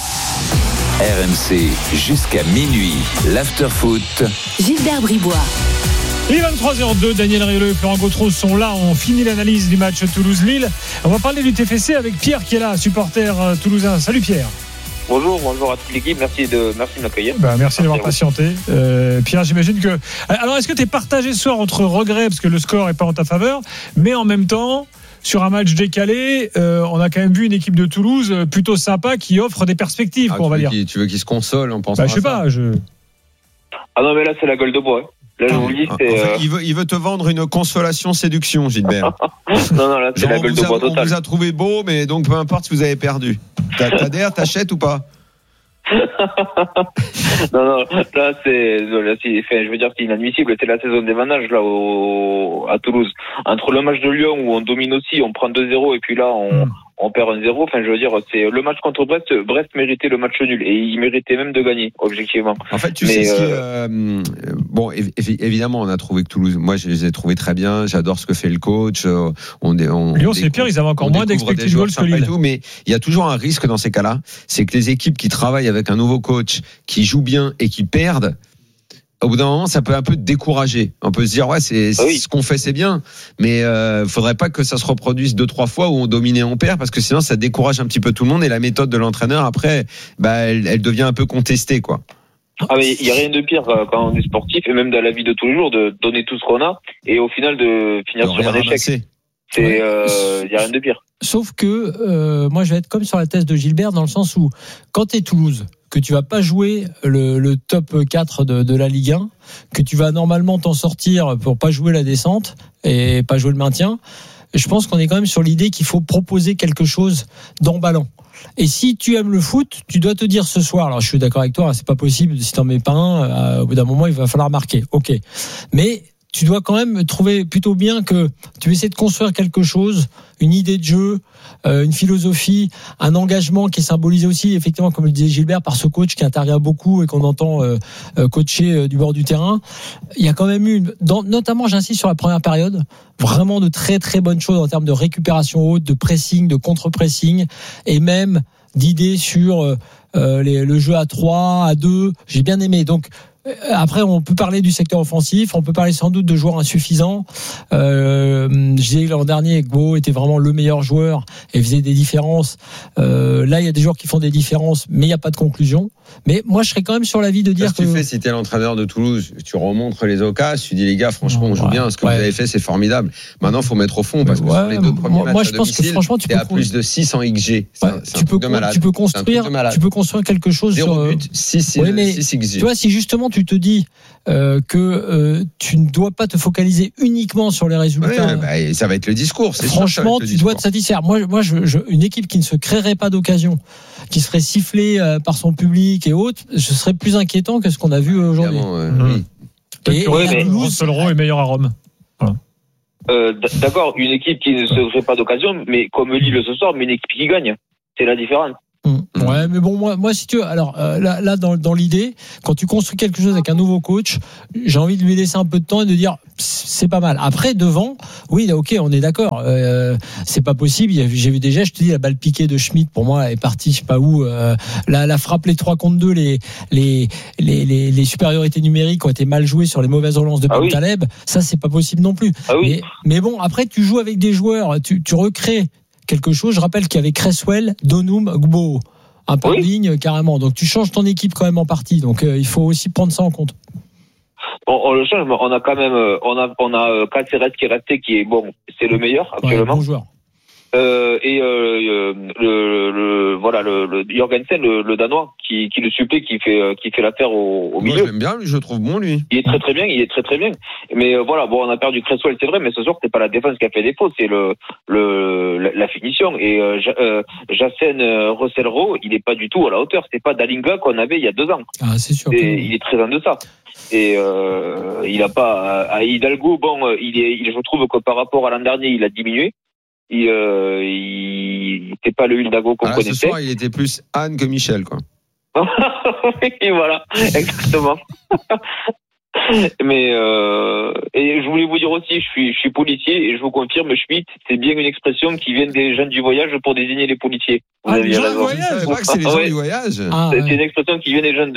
RMC jusqu'à minuit, l'after-foot. Gilbert Bribois. Il est 23h02, Daniel Riolo et Florent Gautreau sont là. On finit l'analyse du match Toulouse-Lille. On va parler du TFC avec Pierre qui est là, supporter toulousain. Salut Pierre. Bonjour à toute l'équipe, merci de m'accueillir. Merci d'avoir patienté. Pierre, j'imagine que... Alors, est-ce que tu es partagé ce soir entre regrets, parce que le score n'est pas en ta faveur, mais en même temps, sur un match décalé, on a quand même vu une équipe de Toulouse plutôt sympa qui offre des perspectives, on va dire. Tu veux qu'il se console en pensant je sais pas. Ah non, mais là, c'est la gueule de bois. Là, je vous le dis, c'est... En fait, il veut te vendre une consolation séduction, Gilbert. non, là, c'est la gueule de bois totale. On vous a trouvé beau, mais donc peu importe si vous avez perdu. T'adhères, t'achètes ou pas? non, là, je veux dire, c'est inadmissible. C'est la saison des vendages, là, à Toulouse. Entre le match de Lyon, où on domine aussi, on prend 2-0, et puis là, on perd 1-0. Enfin, je veux dire, c'est le match contre Brest. Brest méritait le match nul, et il méritait même de gagner, objectivement. En fait, tu sais ce qui bon, évidemment, on a trouvé que Toulouse, moi, je les ai trouvés très bien. J'adore ce que fait le coach. Lyon, c'est pire, ils avaient encore moins d'expected goals que Lille. Mais il y a toujours un risque dans ces cas-là, c'est que les équipes qui travaillent avec un nouveau coach, qui jouent bien et qui perdent, au bout d'un moment, ça peut un peu décourager. On peut se dire, ce qu'on fait, c'est bien, mais faudrait pas que ça se reproduise 2-3 fois où on domine et on perd, parce que sinon, ça décourage un petit peu tout le monde, et la méthode de l'entraîneur, après, elle devient un peu contestée, quoi. Ah, mais il n'y a rien de pire quand on est sportif, et même dans la vie de tous les jours, de donner tout ce qu'on a, et au final de finir sur un échec. Il n'y a rien de pire. Sauf que moi, je vais être comme sur la thèse de Gilbert, dans le sens où, quand tu es Toulouse, que tu vas pas jouer le top 4 de la Ligue 1, que tu vas normalement t'en sortir pour pas jouer la descente et pas jouer le maintien, je pense qu'on est quand même sur l'idée qu'il faut proposer quelque chose d'emballant. Et si tu aimes le foot, tu dois te dire ce soir, alors je suis d'accord avec toi, c'est pas possible, si t'en mets pas un, au bout d'un moment il va falloir marquer, ok, mais tu dois quand même trouver plutôt bien que tu essaies de construire quelque chose, une idée de jeu, une philosophie, un engagement qui est symbolisé aussi, effectivement, comme le disait Gilbert, par ce coach qui intervient beaucoup et qu'on entend coacher du bord du terrain. Il y a quand même eu, notamment, j'insiste sur la première période, vraiment de très très bonnes choses en termes de récupération haute, de pressing, de contre-pressing, et même d'idées sur le jeu à 3, à 2. J'ai bien aimé. Donc, après, on peut parler du secteur offensif, on peut parler sans doute de joueurs insuffisants. Je disais que l'an dernier, Gbo était vraiment le meilleur joueur et faisait des différences. Là, il y a des joueurs qui font des différences, mais il n'y a pas de conclusion. Mais moi, je serais quand même sur l'avis de dire que... tu fais, si tu es l'entraîneur de Toulouse, tu remontres les occasions, tu dis les gars, franchement, on joue bien, ce que vous avez fait, c'est formidable. Maintenant, il faut mettre au fond, parce que sur les 2 premiers matchs à domicile, tu es à plus de 6 en XG. Tu peux construire quelque chose 0 but, 6 XG. Tu vois, si justement tu te dis que tu ne dois pas te focaliser uniquement sur les résultats. Ça va être le discours. Franchement, tu dois te satisfaire. Moi, une équipe qui ne se créerait pas d'occasion, qui serait sifflée par son public et autres, ce serait plus inquiétant que ce qu'on a vu aujourd'hui. Et Toulouse est meilleur à Rome. Voilà. D'accord, une équipe qui ne se crée pas d'occasion, mais comme Lille ce soir, mais une équipe qui gagne. C'est la différence. Ouais, mais bon, moi, si tu veux, alors là, dans l'idée, quand tu construis quelque chose avec un nouveau coach, j'ai envie de lui laisser un peu de temps et de dire c'est pas mal. Après, devant, oui, ok, on est d'accord. C'est pas possible. J'ai vu déjà, je te dis, la balle piquée de Schmitt, pour moi, elle est partie, je sais pas où. La frappe, les 3 contre 2, les supériorités numériques ont été mal jouées sur les mauvaises relances de Ben Taleb. Ça, c'est pas possible non plus. Mais bon, après, tu joues avec des joueurs, tu recrées quelque chose. Je rappelle qu'il y avait Cresswell, Donum, Gbo, un peu en ligne carrément. Donc tu changes ton équipe quand même en partie. Donc il faut aussi prendre ça en compte. On le change, mais on a quand même, on a Caceres qui est resté, qui est bon, c'est le meilleur actuellement. Bon joueur. Le Jorgensen, le Danois, qui le supplée, qui fait l'affaire au milieu. Moi, j'aime bien, je le trouve bon, lui. Il est très très bien. Mais on a perdu Cresswell, c'est vrai, mais ce soir, c'est pas la défense qui a fait défaut, c'est la finition. Et Jacen Russell-Rowe, il est pas du tout à la hauteur. C'est pas Dalinga qu'on avait il y a 2 ans. Ah, c'est sûr. Il est très en deçà. Et il a pas à Hidalgo, je trouve que par rapport à l'an dernier, il a diminué. Il n'était pas le Hidalgo qu'on connaissait. Ce soir, il était plus Anne que Michel, quoi. Et voilà, exactement. Mais et je voulais vous dire aussi, je suis policier et je vous confirme, Schmitt, c'est bien une expression qui vient des gens du voyage pour désigner les policiers. Les gens du voyage, je crois que c'est les gens du voyage. C'est une expression qui vient des gens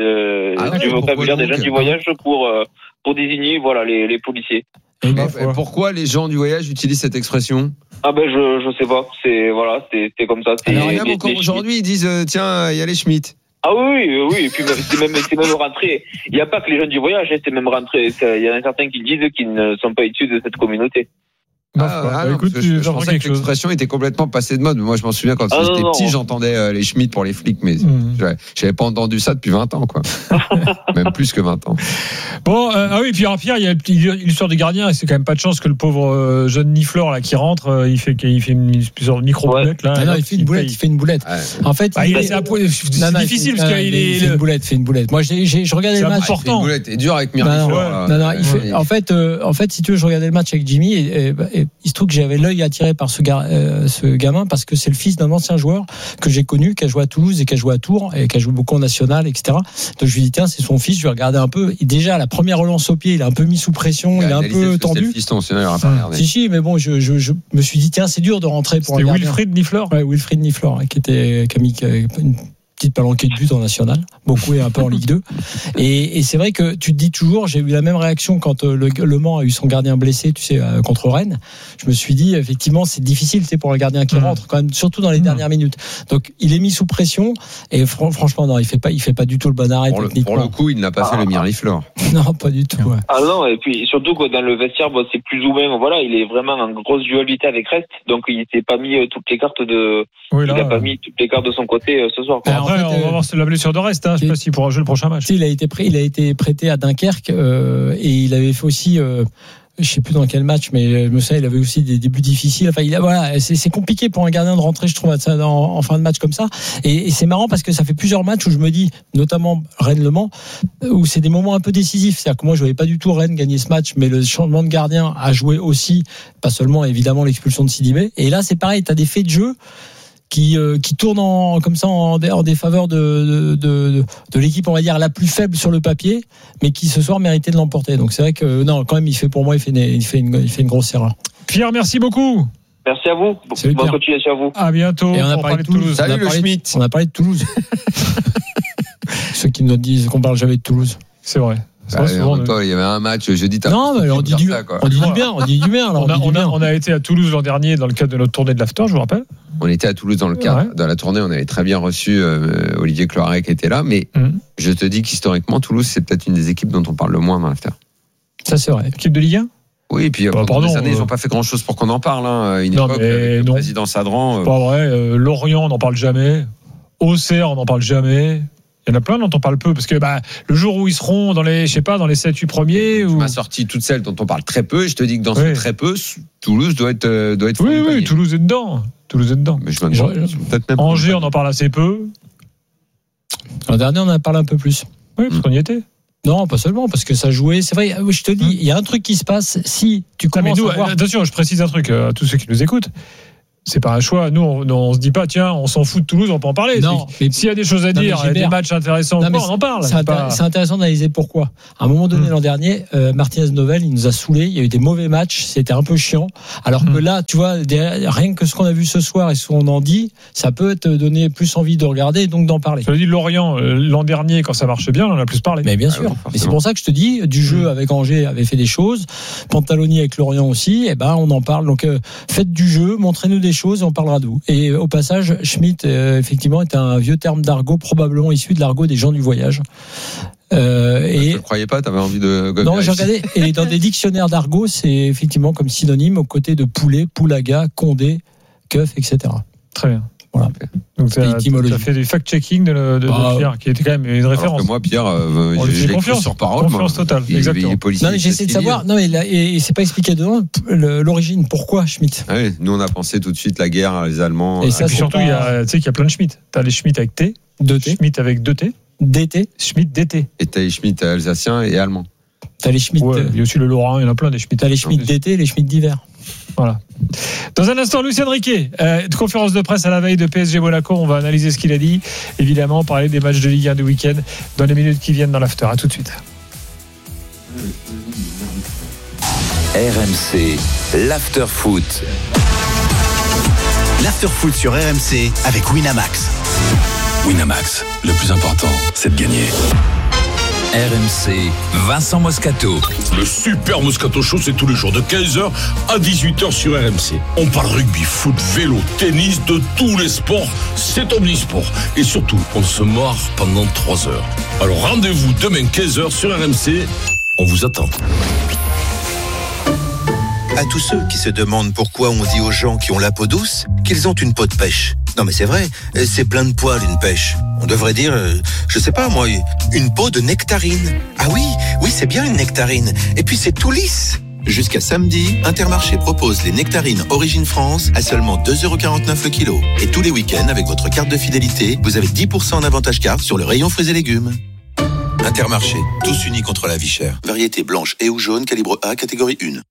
du vocabulaire des gens du voyage pour désigner les policiers. Et pourquoi les gens du voyage utilisent cette expression? Je sais pas. C'est comme ça. Alors même encore aujourd'hui, ils disent tiens, il y a les Schmitt. Ah oui. Et puis c'est même rentré. Il n'y a pas que les gens du voyage, c'est même rentré. Il y en a certains qui disent qu'ils ne sont pas issus de cette communauté. Écoute, je pensais que l'expression était complètement passée de mode. Moi, je m'en souviens quand j'étais petit, j'entendais les Schmitt pour les flics, mais j'avais pas entendu ça depuis 20 ans, quoi. Même plus que 20 ans. Bon, puis Pierre, il y a l'histoire du gardien, et c'est quand même pas de chance que le pauvre jeune Niflor là qui rentre, il fait une plusieurs micro-boulettes là. Non, il fait une boulette. En fait, c'est difficile parce qu'il fait une boulette. Moi, je regardais le match. C'est important. Une boulette est dur avec Miriflor. En fait, si tu veux, je regardais le match avec Jimmy et il se trouve que j'avais l'œil attiré par ce gamin parce que c'est le fils d'un ancien joueur que j'ai connu, qui a joué à Toulouse et qui a joué à Tours et qui a joué beaucoup en national, etc. Donc je lui dis tiens, c'est son fils, je vais regarder un peu. Et déjà la première relance au pied, il est un peu mis sous pression, il est un peu tendu. C'est le fiston, sinon il n'aura pas regardé. Si, mais bon, je me suis dit tiens, c'est dur de rentrer pour un gardien. Wilfried Niflor. Ouais, Wilfried Niflor, qui a mis une petite palanquée de but en national, beaucoup et un peu en Ligue 2. Et c'est vrai que tu te dis toujours, j'ai eu la même réaction quand le Mans a eu son gardien blessé, tu sais, contre Rennes. Je me suis dit, effectivement, c'est difficile, c'est pour le gardien qui rentre, quand même, surtout dans les dernières minutes. Donc, il est mis sous pression et franchement, non, il fait pas du tout le bon arrêt techniquement. Pour le coup, il n'a pas fait le Miriflor. Non, pas du tout. Ouais. Ah non, et puis surtout que dans le vestiaire, c'est plus ou moins, il est vraiment en grosse dualité avec Rest, donc il s'est pas mis toutes les cartes il a pas mis toutes les cartes de son côté ce soir. Après, on va voir la blessure de Rest, je sais pas s'il pourra jouer le prochain match. Il a été prêté à Dunkerque et il avait fait aussi je sais plus dans quel match, mais je me souviens, il avait aussi des débuts difficiles. Enfin, voilà, c'est compliqué pour un gardien de rentrer, je trouve, en fin de match comme ça. Et c'est marrant parce que ça fait plusieurs matchs où je me dis, notamment Rennes-Le Mans, où c'est des moments un peu décisifs. C'est-à-dire que moi, je voyais pas du tout Rennes gagner ce match, mais le changement de gardien a joué aussi, pas seulement évidemment l'expulsion de Sidibé. Et là, c'est pareil, t'as des faits de jeu qui tournent comme ça en défaveur de l'équipe, on va dire la plus faible sur le papier, mais qui ce soir méritait de l'emporter. Donc c'est vrai que non, quand même, il fait une grosse erreur. Pierre, merci beaucoup. Merci à vous. Bonne continuation à vous. À bientôt. Et on a parlé de Toulouse. Salut le Schmitt. On a parlé de Toulouse. Ceux qui nous disent qu'on parle jamais de Toulouse. C'est vrai. Il y avait un match jeudi. Non, mais on dit du bien. On a été à Toulouse l'an dernier dans le cadre de notre tournée de l'After, je vous rappelle. On était à Toulouse dans le cadre de la tournée. On avait très bien reçu Olivier Cloiret qui était là. Mais je te dis qu'historiquement, Toulouse, c'est peut-être une des équipes dont on parle le moins dans l'After. Ça, c'est vrai. Équipe de Ligue 1 ? Oui, et puis pendant des années, ils n'ont pas fait grand-chose pour qu'on en parle. Une époque, avec le président Sadran. Pas vrai. Lorient, on n'en parle jamais. Auxerre, on n'en parle jamais. Il y en a plein dont on parle peu parce que le jour où ils seront dans les 7-8 premiers. Tu m'as sorti toutes celles dont on parle très peu. Et je te dis que dans ce très peu, Toulouse doit être. Oui, Toulouse est dedans. Mais je peut-être même Angers, on en parle assez peu. L'an dernier, on en a parlé un peu plus. Oui, parce qu'on y était. Non, pas seulement, parce que ça jouait. C'est vrai, je te dis, il y a un truc qui se passe si tu commences à voir... Attention, je précise un truc à tous ceux qui nous écoutent. C'est pas un choix. Nous, on se dit pas, tiens, on s'en fout de Toulouse, on peut en parler. Non, mais s'il y a des choses à dire, des matchs intéressants, on en parle. C'est intéressant d'analyser pourquoi. À un moment donné, l'an dernier, Martinez-Novel, il nous a saoulés. Il y a eu des mauvais matchs. C'était un peu chiant. Alors que là, tu vois, rien que ce qu'on a vu ce soir et ce qu'on en dit, ça peut te donner plus envie de regarder et donc d'en parler. Je te dis, Lorient, l'an dernier, quand ça marchait bien, on en a plus parlé. Mais bien sûr. Et c'est pour ça que je te dis, du jeu avec Angers avait fait des choses. Pantaloni avec Lorient aussi. On en parle. Donc, faites du jeu, montrez-nous des choses et on parlera de vous. Et au passage, Schmitt, effectivement, est un vieux terme d'argot, probablement issu de l'argot des gens du voyage. Je ne croyais pas, tu avais envie de... Non, j'ai regardé. Et dans des dictionnaires d'argot, c'est effectivement comme synonyme aux côtés de poulet, poulaga, condé, keuf, etc. Très bien. Voilà. Donc tu as fait du fact-checking de Pierre, qui était quand même une référence. Alors que moi, Pierre, j'ai confiance sur parole. Confiance totale, exactement. Non, mais j'essaie de savoir. Non, et c'est pas expliqué dedans l'origine. Pourquoi Schmitt? Oui, nous on a pensé tout de suite la guerre, les Allemands. Et ça, surtout, tu sais qu'il y a plein de Schmitt. T'as les Schmitt avec T, Schmitt avec 2T, DT, Schmitt DT. Et t'as les Schmitt alsaciens et allemands. T'as les Schmitt. Il y a aussi le Lorrain, il y en a plein des Schmitt. T'as les Schmitt d'été et les Schmitt d'hiver. Voilà. Dans un instant, Lucien Riquet, conférence de presse à la veille de PSG Monaco. On va analyser ce qu'il a dit. Évidemment, parler des matchs de Ligue 1 du week-end dans les minutes qui viennent dans l'after. À tout de suite. RMC, l'after foot. L'after foot sur RMC avec Winamax. Winamax, le plus important, c'est de gagner. RMC, Vincent Moscato. Le super Moscato Show, c'est tous les jours de 15h à 18h sur RMC. On parle rugby, foot, vélo, tennis, de tous les sports. C'est omnisport. Et surtout, on se marre pendant 3 heures. Alors rendez-vous demain 15h sur RMC. On vous attend. À tous ceux qui se demandent pourquoi on dit aux gens qui ont la peau douce qu'ils ont une peau de pêche. Non mais c'est vrai, c'est plein de poils une pêche. On devrait dire, je sais pas moi, une peau de nectarine. Ah oui, c'est bien une nectarine. Et puis c'est tout lisse. Jusqu'à samedi, Intermarché propose les nectarines Origine France à seulement 2,49€ le kilo. Et tous les week-ends, avec votre carte de fidélité, vous avez 10% en avantage carte sur le rayon fruits et légumes. Intermarché, tous unis contre la vie chère. Variété blanche et ou jaune, calibre A, catégorie 1.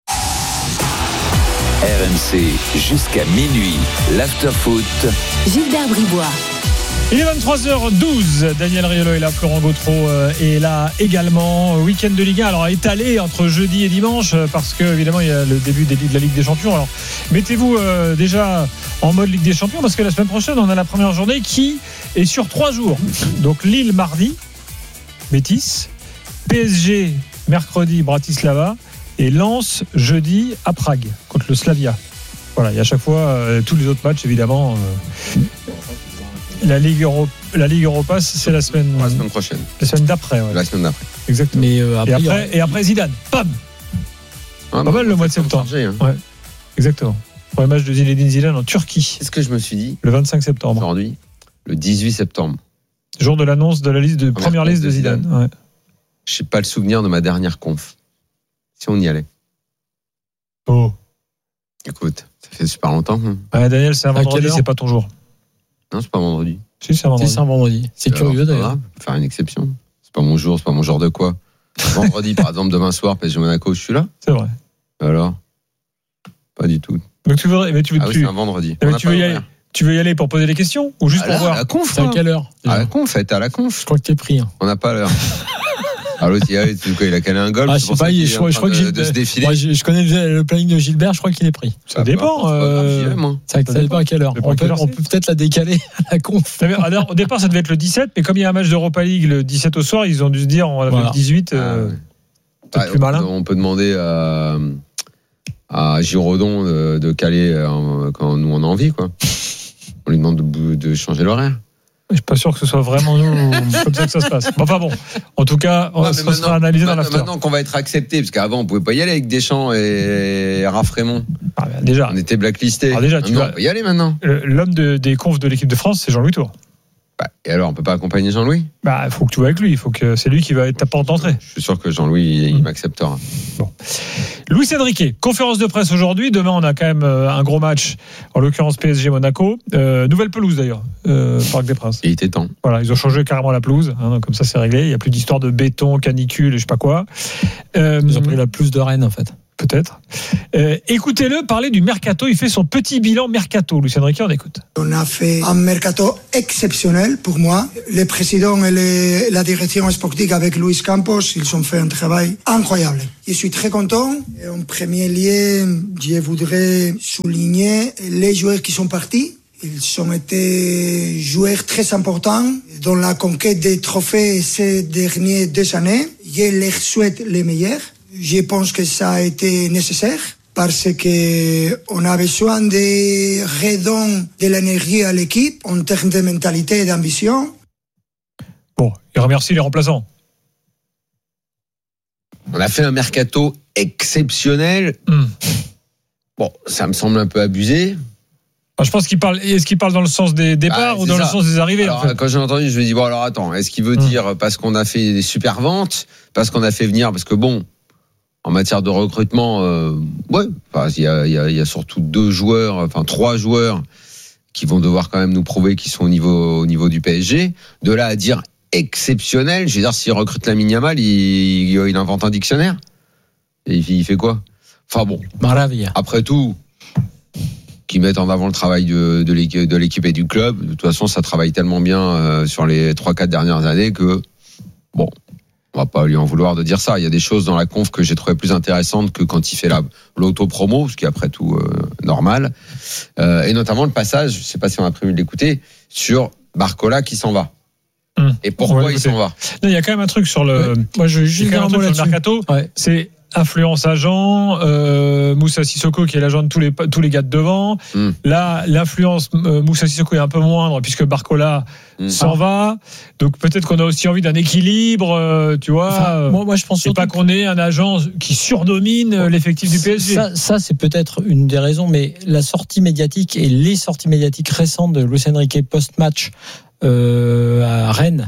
RMC, jusqu'à minuit, l'after-foot. Gilbert Bribois. Il est 23h12, Daniel Riolo est là, Florent Gautreau est là également. Week-end de Ligue 1, alors étalé entre jeudi et dimanche, parce que évidemment il y a le début de la Ligue des Champions. Alors mettez-vous déjà en mode Ligue des Champions, parce que la semaine prochaine on a la première journée qui est sur 3 jours. Donc Lille mardi, Betis, PSG mercredi, Bratislava, et Lens jeudi à Prague contre le Slavia. Voilà, et à chaque fois tous les autres matchs évidemment. La Ligue Europa, c'est la semaine prochaine. La semaine d'après. Ouais. La semaine d'après. Exactement. Mais et après Zidane, pam. Pas mal le mois de septembre. Ouais. Exactement. Premier match de Zinedine Zidane en Turquie. C'est ce que je me suis dit. Le 25 septembre. Aujourd'hui, le 18 septembre. Jour de l'annonce de la liste de première liste de Zidane. Ouais. Je n'ai pas le souvenir de ma dernière conf. Si on y allait. Oh. Écoute, ça fait super longtemps. Daniel, c'est un vendredi, c'est pas ton jour. Non, c'est pas vendredi. Si, c'est un vendredi. C'est curieux d'ailleurs. Faire une exception. C'est pas mon jour, c'est pas mon genre de quoi. Vendredi, par exemple, demain soir, PSG Monaco, je suis là. C'est vrai. Alors, pas du tout. Donc tu veux, c'est un vendredi. Tu veux y aller pour poser des questions ou juste pour voir? À la conf. C'est à quelle heure? À la conf, à la conf. Je crois que t'es pris. On n'a pas l'heure. L'autre, il a calé un golf. Je sais pas, je crois que je connais le planning de Gilbert, je crois qu'il est pris. Ça dépend. Ça dépend à quelle heure. On peut peut-être la décaler à la conf. Alors, au départ, ça devait être le 17, mais comme il y a un match d'Europa League le 17 au soir, ils ont dû se dire, on va faire le 18. Peut-être plus malin. On peut demander à Giraudon de caler quand nous on a envie, quoi. On lui demande de changer l'horaire. Je suis pas sûr que ce soit vraiment nous comme ça que ça se passe. Enfin bon, en tout cas, ça sera analysé dans l'after. Maintenant qu'on va être accepté, parce qu'avant on pouvait pas y aller avec Deschamps et Raph Raymond. Déjà, on était blacklistés. Déjà, on peut y aller maintenant. L'homme des confs de l'équipe de France, c'est Jean-Louis Tour. Et alors, on peut pas accompagner Jean-Louis? Faut que tu vas avec lui. Il faut que c'est lui qui va être ta porte d'entrée. Je suis sûr que Jean-Louis, il m'acceptera. Bon. Luis Enrique, conférence de presse aujourd'hui. Demain, on a quand même un gros match, en l'occurrence PSG Monaco. Nouvelle pelouse d'ailleurs, Parc des Princes. Il était temps. Voilà, ils ont changé carrément la pelouse. Donc comme ça, c'est réglé. Il n'y a plus d'histoire de béton, canicule, et je sais pas quoi. Ils ont pris la pelouse de Rennes en fait. Peut-être. Écoutez-le parler du mercato. Il fait son petit bilan mercato. Luis Enrique, on écoute. On a fait un mercato exceptionnel pour moi. Le président et la direction sportive avec Luis Campos, ils ont fait un travail incroyable. Je suis très content. Et en premier lieu, je voudrais souligner les joueurs qui sont partis. Ils ont été joueurs très importants dans la conquête des trophées ces dernières 2 années. Je leur souhaite les meilleurs. Je pense que ça a été nécessaire parce que on a besoin de redonner de l'énergie à l'équipe en termes de mentalité et d'ambition. Bon, il remercie les remplaçants. On a fait un mercato exceptionnel. Bon, ça me semble un peu abusé. Je pense qu'il parle. Est-ce qu'il parle dans le sens des départs ou dans le sens des arrivées? Alors, quand j'ai entendu, je me dis bon, alors attends, est-ce qu'il veut dire parce qu'on a fait des super ventes, parce qu'on a fait venir, parce que bon. En matière de recrutement, il y a surtout 3 joueurs qui vont devoir quand même nous prouver qu'ils sont au niveau du PSG. De là à dire exceptionnel, je veux dire, s'il recrute Lamine Yamal, il invente un dictionnaire. Et il fait quoi? Enfin bon. Maravilla. Après tout, qu'ils mettent en avant le travail de l'équipe et du club. De toute façon, ça travaille tellement bien sur les 3-4 dernières années que bon. On va pas lui en vouloir de dire ça. Il y a des choses dans la conf que j'ai trouvé plus intéressantes que quand il fait l'auto-promo, ce qui est après tout normal. Et notamment le passage, je sais pas si on a prévu de l'écouter, sur Barcola qui s'en va. Et pourquoi il s'en va? Il y a quand même un truc sur le. Moi, je veux juste dire un mot là-dessus. Mercato, c'est influence agent, Moussa Sissoko qui est l'agent de tous les gars de devant. Là, l'influence Moussa Sissoko est un peu moindre puisque Barcola s'en va. Donc peut-être qu'on a aussi envie d'un équilibre, tu vois. Moi, je pense c'est pas qu'on ait un agent qui surdomine l'effectif du PSG. Ça, c'est peut-être une des raisons, mais la sortie médiatique et les sorties médiatiques récentes de Luis Enrique post-match à Rennes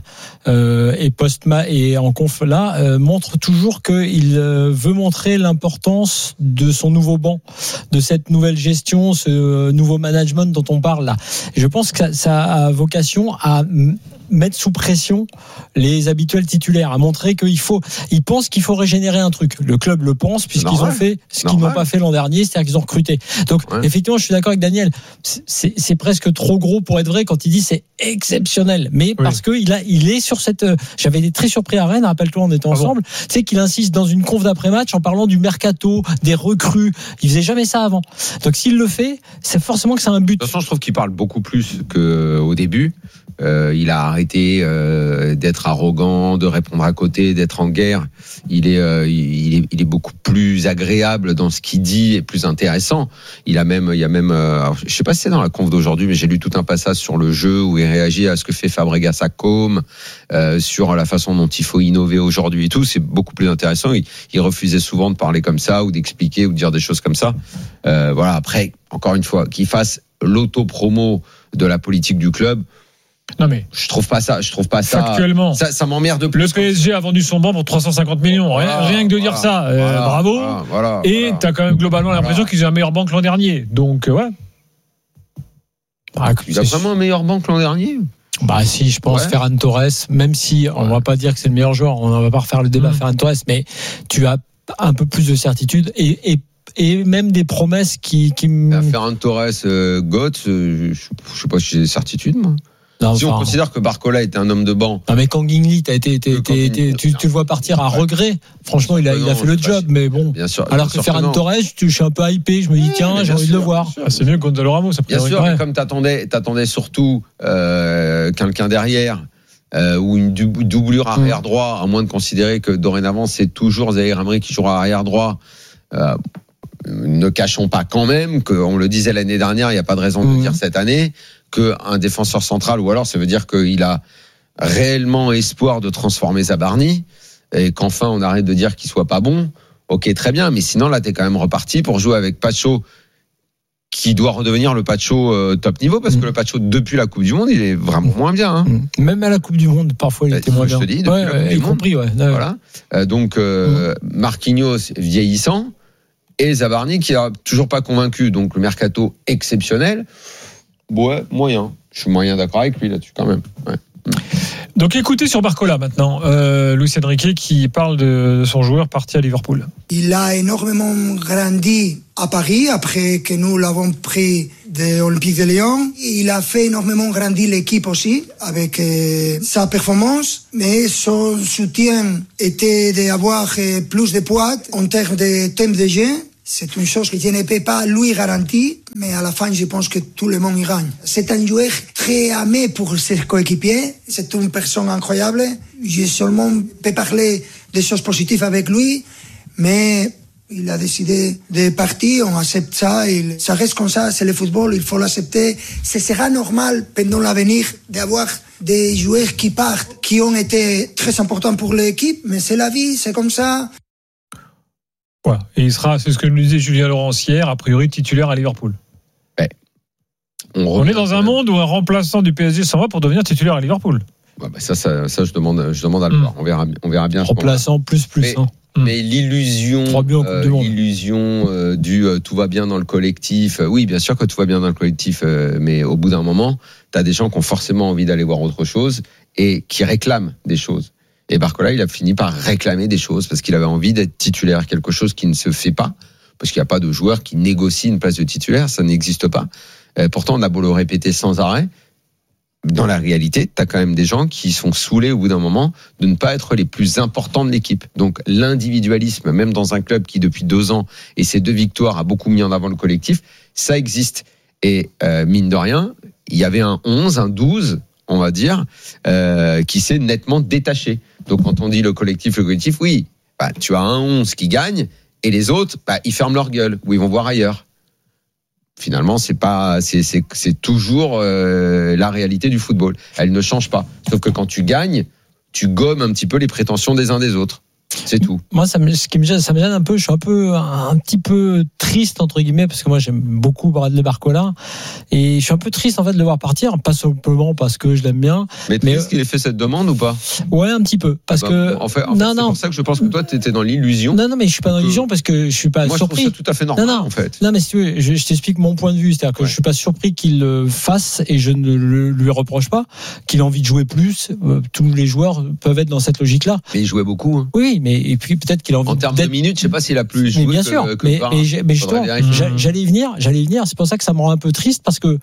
et en conf là montre toujours qu'il veut montrer l'importance de son nouveau banc, de cette nouvelle gestion, ce nouveau management dont on parle là. Et je pense que ça a vocation à mettre sous pression les habituels titulaires, à montrer ils pensent qu'il faut régénérer un truc. Le club le pense puisqu'ils ont fait ce qu'ils n'ont pas fait l'an dernier, c'est-à-dire qu'ils ont recruté. Donc effectivement, je suis d'accord avec Daniel. C'est presque trop gros pour être vrai quand il dit c'est exceptionnel. Mais parce que il est sur cette. J'avais été très surpris à Rennes. Rappelle-toi, on était ensemble. Tu sais qu'il insiste dans une conf d'après-match en parlant du mercato, des recrues. Il faisait jamais ça avant. Donc s'il le fait, c'est forcément que c'est un but. De toute façon, je trouve qu'il parle beaucoup plus qu'au début. Il a arrêté d'être arrogant, de répondre à côté, d'être en guerre. Il est beaucoup plus agréable dans ce qu'il dit et plus intéressant. Il y a même, alors, je sais pas si c'est dans la conf d'aujourd'hui, mais j'ai lu tout un passage sur le jeu où il réagit à ce que fait Fabregas à Com, sur la façon dont il faut innover aujourd'hui et tout. C'est beaucoup plus intéressant. Il refusait souvent de parler comme ça ou d'expliquer ou de dire des choses comme ça. Voilà. Après, encore une fois, qu'il fasse l'auto-promo de la politique du club. Non mais je trouve pas ça. Factuellement, ça m'emmerde de plus. Le PSG a vendu son banc pour 350 millions. Rien que de dire ça, bravo. Et t'as quand même globalement l'impression qu'ils ont un meilleur banc que l'an dernier. Donc ouais. Il a vraiment un meilleur banc que l'an dernier. Bah si, je pense Ferran Torres, même si on va pas dire que c'est le meilleur joueur, on va pas refaire le débat Ferran Torres, mais tu as un peu plus de certitude et même des promesses qui Ferran Torres, Götze, je sais pas si j'ai des certitudes moi. Non, si on considère que Barcola était un homme de banc. Non mais Kangin tu le vois partir à regret. Franchement, il a fait le job, mais bon. Bien sûr, alors que Ferran Torres, je suis un peu hypé. Je me dis tiens, j'ai envie de le voir. C'est mieux que Gonzalo Ramos. Bien sûr, mais comme t'attendais surtout quelqu'un derrière ou une doublure arrière droit, à moins de considérer que dorénavant c'est toujours Zahir Emery qui jouera arrière droit. Ne cachons pas quand même qu'on le disait l'année dernière, il n'y a pas de raison de le dire cette année, qu'un défenseur central, ou alors ça veut dire qu'il a réellement espoir de transformer Zabarni, et qu'enfin on arrête de dire qu'il soit pas bon. Ok, très bien, mais sinon là t'es quand même reparti pour jouer avec Pacho, qui doit redevenir le Pacho top niveau, parce que le Pacho depuis la Coupe du Monde, il est vraiment moins bien. Hein. Même à la Coupe du Monde, parfois il était moins bien. Je te dis, depuis la Coupe du Monde. Compris, voilà. Donc Marquinhos vieillissant, et Zabarni qui a toujours pas convaincu, donc le mercato exceptionnel. Ouais, moyen. Je suis moyen d'accord avec lui là-dessus quand même. Ouais. Donc écoutez sur Barcola maintenant, Luis Enrique qui parle de son joueur parti à Liverpool. Il a énormément grandi à Paris après que nous l'avons pris de l'Olympique de Lyon. Il a fait énormément grandir l'équipe aussi avec sa performance, mais son soutien était d'avoir plus de poids en termes de temps de jeu. C'est une chose que je n'ai pas lui garantie, mais à la fin, je pense que tout le monde y gagne. C'est un joueur très aimé pour ses coéquipiers. C'est une personne incroyable. Je seulement peux parler des choses positives avec lui, mais il a décidé de partir. On accepte ça. Ça reste comme ça. C'est le football. Il faut l'accepter. Ce sera normal pendant l'avenir d'avoir des joueurs qui partent, qui ont été très importants pour l'équipe, mais c'est la vie. C'est comme ça. Voilà. Et il sera, c'est ce que nous disait Julien Laurence hier, a priori titulaire à Liverpool. Ouais. On est dans un monde où un remplaçant du PSG s'en va pour devenir titulaire à Liverpool. Ouais, bah ça, je demande à le voir. On verra bien. Remplaçant plus. Mais l'illusion du tout va bien dans le collectif. Oui, bien sûr que tout va bien dans le collectif, mais au bout d'un moment, t'as des gens qui ont forcément envie d'aller voir autre chose et qui réclament des choses. Et Barcola, il a fini par réclamer des choses parce qu'il avait envie d'être titulaire, quelque chose qui ne se fait pas, parce qu'il n'y a pas de joueur qui négocie une place de titulaire, ça n'existe pas. Pourtant, on a beau le répéter sans arrêt, dans la réalité, tu as quand même des gens qui sont saoulés au bout d'un moment de ne pas être les plus importants de l'équipe. Donc l'individualisme, même dans un club qui depuis 2 ans et ses 2 victoires a beaucoup mis en avant le collectif, ça existe. Et mine de rien, il y avait un 11, un 12, on va dire, qui s'est nettement détaché. Donc quand on dit le collectif, oui, bah, tu as un 11 qui gagne et les autres, bah, ils ferment leur gueule ou ils vont voir ailleurs. Finalement, c'est toujours la réalité du football. Elle ne change pas. Sauf que quand tu gagnes, tu gommes un petit peu les prétentions des uns des autres. C'est tout. Moi, ça me gêne un peu. Je suis un petit peu triste entre guillemets parce que moi j'aime beaucoup Bradley Barcola et je suis un peu triste en fait de le voir partir, pas simplement parce que je l'aime bien. Mais est-ce qu'il ait fait cette demande ou pas? Ouais, un petit peu parce que. En fait, c'est pour ça que je pense que toi t'étais dans l'illusion. Non, mais je suis pas dans l'illusion parce que je suis pas moi, surpris. Moi, je trouve ça tout à fait normal en fait. Non, mais si tu veux, je t'explique mon point de vue, c'est-à-dire que je suis pas surpris qu'il le fasse et je ne lui reproche pas qu'il a envie de jouer plus. Tous les joueurs peuvent être dans cette logique-là. Mais il jouait beaucoup. Hein. Oui, mais et puis peut-être qu'il a envie. En termes de minutes, je sais pas s'il a plus joué. Mais bien sûr, mais justement, j'allais y venir. C'est pour ça que ça me rend un peu triste parce que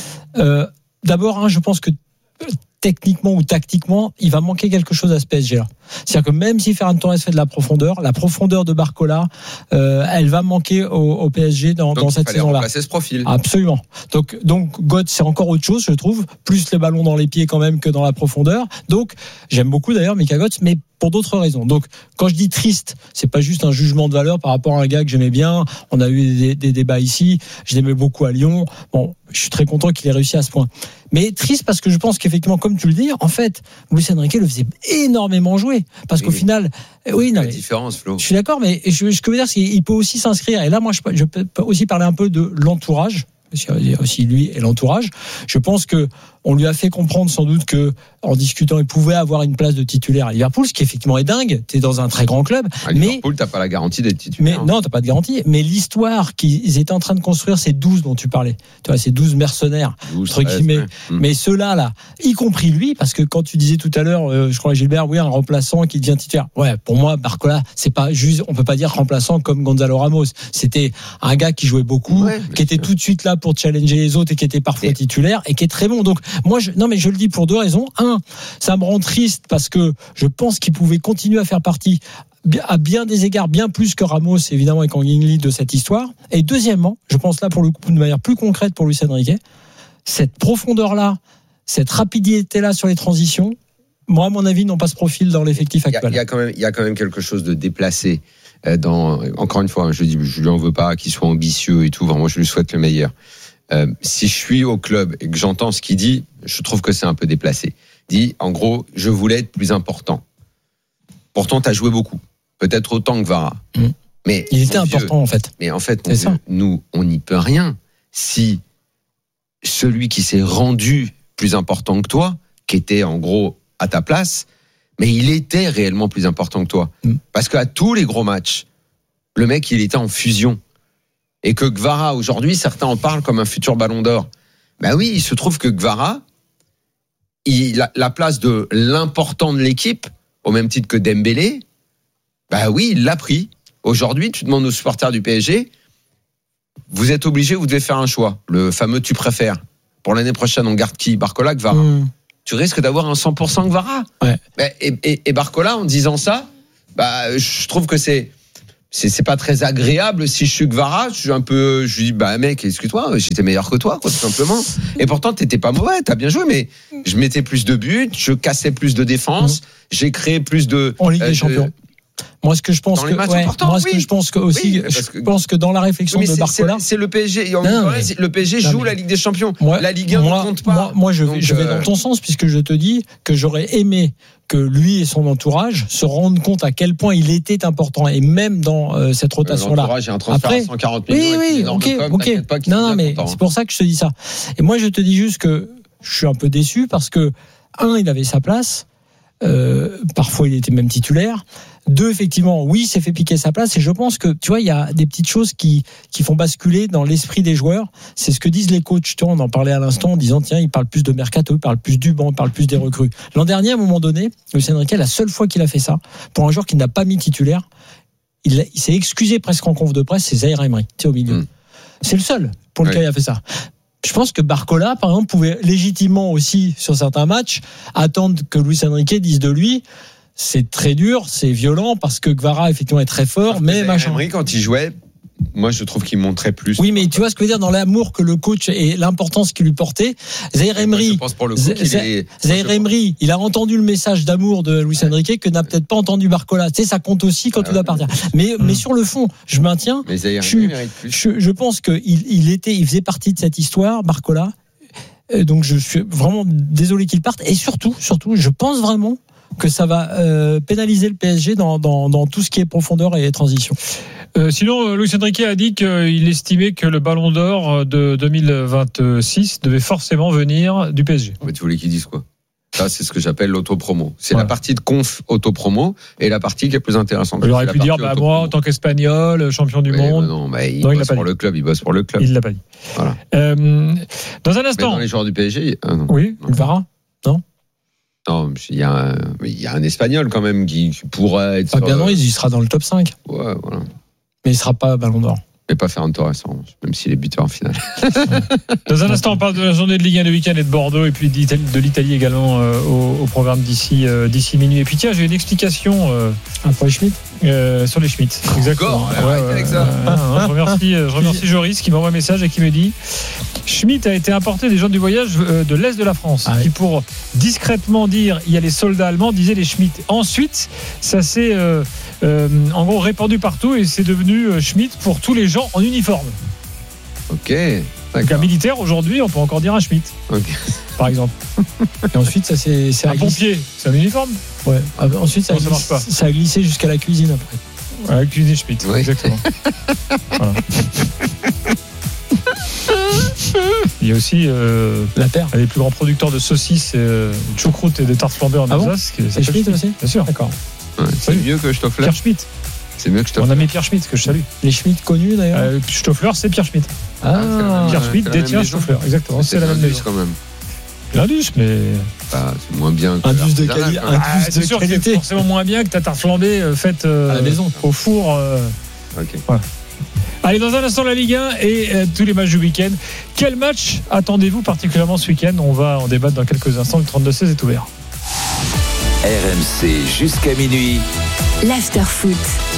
d'abord, je pense que techniquement ou tactiquement, il va manquer quelque chose à ce PSG-là. C'est-à-dire que même si Ferran Torres fait de la profondeur de Barcola, elle va manquer au PSG dans cette saison-là. Remplacer ce profil. Absolument. Donc Götze, c'est encore autre chose, je trouve. Plus les ballons dans les pieds quand même que dans la profondeur. Donc, j'aime beaucoup d'ailleurs Mika Götze, mais pour d'autres raisons. Donc, quand je dis triste, c'est pas juste un jugement de valeur par rapport à un gars que j'aimais bien. On a eu des débats ici. Je l'aimais beaucoup à Lyon. Bon, je suis très content qu'il ait réussi à ce point. Mais triste parce que je pense qu'effectivement, comme tu le dis, en fait, Luis Enrique le faisait énormément jouer. Parce qu'au final, la différence, Flo. Je suis d'accord, mais ce que je veux dire, c'est qu'il peut aussi s'inscrire. Et là, moi, je peux aussi parler un peu de l'entourage. Il y a aussi lui et l'entourage. Je pense que on lui a fait comprendre sans doute que, en discutant, il pouvait avoir une place de titulaire à Liverpool, ce qui effectivement est dingue. T'es dans un très grand club. À Liverpool, t'as pas la garantie d'être titulaire. Mais non, t'as pas de garantie. Mais l'histoire qu'ils étaient en train de construire, ces 12 dont tu parlais, tu vois, ces 12 mercenaires, 12, entre guillemets. Mais ceux-là, y compris lui, parce que quand tu disais tout à l'heure, je crois Gilbert, oui, un remplaçant qui devient titulaire. Ouais, pour moi, Barcola, c'est pas juste, on peut pas dire remplaçant comme Gonzalo Ramos. C'était un gars qui jouait beaucoup, qui était tout de suite là pour challenger les autres et qui était parfois titulaire et qui est très bon. Donc, moi, je le dis pour deux raisons. Un, ça me rend triste parce que je pense qu'il pouvait continuer à faire partie à bien des égards, bien plus que Ramos, évidemment, et Kangin de cette histoire. Et deuxièmement, je pense là, pour le coup, de manière plus concrète pour Luis Enrique, cette profondeur-là, cette rapidité-là sur les transitions, moi, à mon avis, n'ont pas ce profil dans l'effectif actuel. Il y a quand même quelque chose de déplacé. Encore une fois, je lui en veux pas qu'il soit ambitieux et tout. Vraiment, je lui souhaite le meilleur. Si je suis au club et que j'entends ce qu'il dit, je trouve que c'est un peu déplacé. Il dit, en gros, je voulais être plus important. Pourtant, t'as joué beaucoup. Peut-être autant que Vara. Mais il était important, en fait. Mais en fait, nous, on n'y peut rien. Si celui qui s'est rendu plus important que toi, qui était en gros à ta place, mais il était réellement plus important que toi. Parce qu'à tous les gros matchs, le mec, il était en fusion. Et que Gvara, aujourd'hui, certains en parlent comme un futur ballon d'or. Ben oui, il se trouve que Gvara, il a la place de l'important de l'équipe, au même titre que Dembélé, ben oui, il l'a pris. Aujourd'hui, tu demandes aux supporters du PSG, vous êtes obligés, vous devez faire un choix. Le fameux tu préfères. Pour l'année prochaine, on garde qui? Barcola, Gvara. Tu risques d'avoir un 100% Gvara. Ouais. Et Barcola, en disant ça, bah, je trouve que c'est pas très agréable. Si je suis Gvara, je lui dis, bah, mec, excuse-toi, j'étais meilleur que toi, quoi, tout simplement. Et pourtant, t'étais pas mauvais, t'as bien joué, mais je mettais plus de buts, je cassais plus de défense, j'ai créé plus de. En Ligue des Champions. Moi, ce que je pense que je pense que dans la réflexion de Barcola, c'est le PSG. Le PSG joue la Ligue des Champions. La Ligue 1 ne compte pas. Moi, je vais dans ton sens, puisque je te dis que j'aurais aimé que lui et son entourage se rendent compte à quel point il était important, et même dans cette rotation-là. L'entourage, j'ai un transfert à 140 millions. Oui, ok. Non, mais c'est pour ça que je te dis ça. Et moi, je te dis juste que je suis un peu déçu parce que il avait sa place. Parfois, il était même titulaire. 2, effectivement, oui, s'est fait piquer sa place. Et je pense que, tu vois, il y a des petites choses qui font basculer dans l'esprit des joueurs. C'est ce que disent les coachs. Tu vois, on en parlait à l'instant en disant, tiens, il parle plus de mercato, il parle plus du banc, il parle plus des recrues. L'an dernier, à un moment donné, Luis Enrique, la seule fois qu'il a fait ça, pour un joueur qui n'a pas mis titulaire, il s'est excusé presque en conf de presse, c'est Zaïre Emery, tu sais, au milieu. C'est le seul pour lequel il a fait ça. Je pense que Barcola, par exemple, pouvait légitimement aussi, sur certains matchs, attendre que Luis Enrique dise de lui, c'est très dur, c'est violent, parce que Gvara, effectivement, est très fort, mais machin. Emery, quand il jouait, moi, je trouve qu'il montrait plus. Oui, mais tu vois ce que je veux dire, dans l'amour que le coach et l'importance qu'il lui portait, Zaïre Emery, il a entendu le message d'amour de Luis Enrique que n'a peut-être pas entendu Barcola. Tu sais, ça compte aussi quand tu dois partir. Mais sur le fond, je maintiens. Mais je pense qu'il faisait partie de cette histoire, Barcola. Donc, je suis vraiment désolé qu'il parte. Et surtout, je pense vraiment que ça va pénaliser le PSG dans tout ce qui est profondeur et transition. Sinon, Luis Enrique a dit qu'il estimait que le Ballon d'Or de 2026 devait forcément venir du PSG. Mais tu voulais qu'il dise quoi? Ça, c'est ce que j'appelle l'autopromo. C'est la partie de conf autopromo et la partie qui est plus intéressante. Il aurait pu dire, moi, en tant qu'Espagnol, champion du monde. Il bosse pour le club. Il bosse pour le club. Il l'a pas dit. Voilà. Dans un instant. Mais dans les joueurs du PSG. Oui, Gvara. Non. Non, il y a un Espagnol quand même qui pourrait être. Fabien Ruiz, il sera dans le top 5. Ouais, voilà. Mais il sera pas Ballon d'Or. Mais pas faire intéressant, même s'il est buteur en finale. Dans un instant, on parle de la journée de Ligue 1 de week-end et de Bordeaux, et puis de l'Italie également au programme d'ici minuit. Et puis tiens, j'ai une explication pour les Schmitt sur les Schmitt. Exactement. Avec ça. Je remercie Joris qui m'envoie un message et qui me dit: Schmitt a été importé des gens du voyage de l'Est de la France, qui pour discrètement dire il y a les soldats allemands disaient les Schmitt. Ensuite, ça s'est en gros répandu partout et c'est devenu Schmitt pour tous les gens en uniforme. Ok. Donc un militaire aujourd'hui, on peut encore dire un Schmitt. Ok. Par exemple. Et ensuite, ça c'est un pompier, c'est un uniforme. Ouais. Ensuite, ça a glissé jusqu'à la cuisine après. Ouais, la cuisine Schmitt. Ouais. Exactement. Voilà. y a aussi la paire. Les plus grands producteurs de saucisses, de choucroute et de tartes flambées en Alsace. C'est Schmitt aussi. Bien sûr. D'accord. Ouais, c'est mieux que Stoffler. Pierre Schmitt. C'est mieux que Stoffler. Mon ami Pierre Schmitt, que je salue. Les Schmitt connus d'ailleurs. Stoffler, c'est Pierre Schmitt. Pierre Schmitt détient Stoffler, exactement. C'est la même maison quand même. L'Indus, mais. C'est moins bien que Indus de qualité. C'est forcément moins bien que ta tarte flambée faite à la maison, au four. Ok. Voilà. Allez, dans un instant, la Ligue 1 et tous les matchs du week-end. Quel match attendez-vous particulièrement ce week-end? On va en débattre dans quelques instants. Le 32-16 est ouvert. RMC jusqu'à minuit. L'after-foot.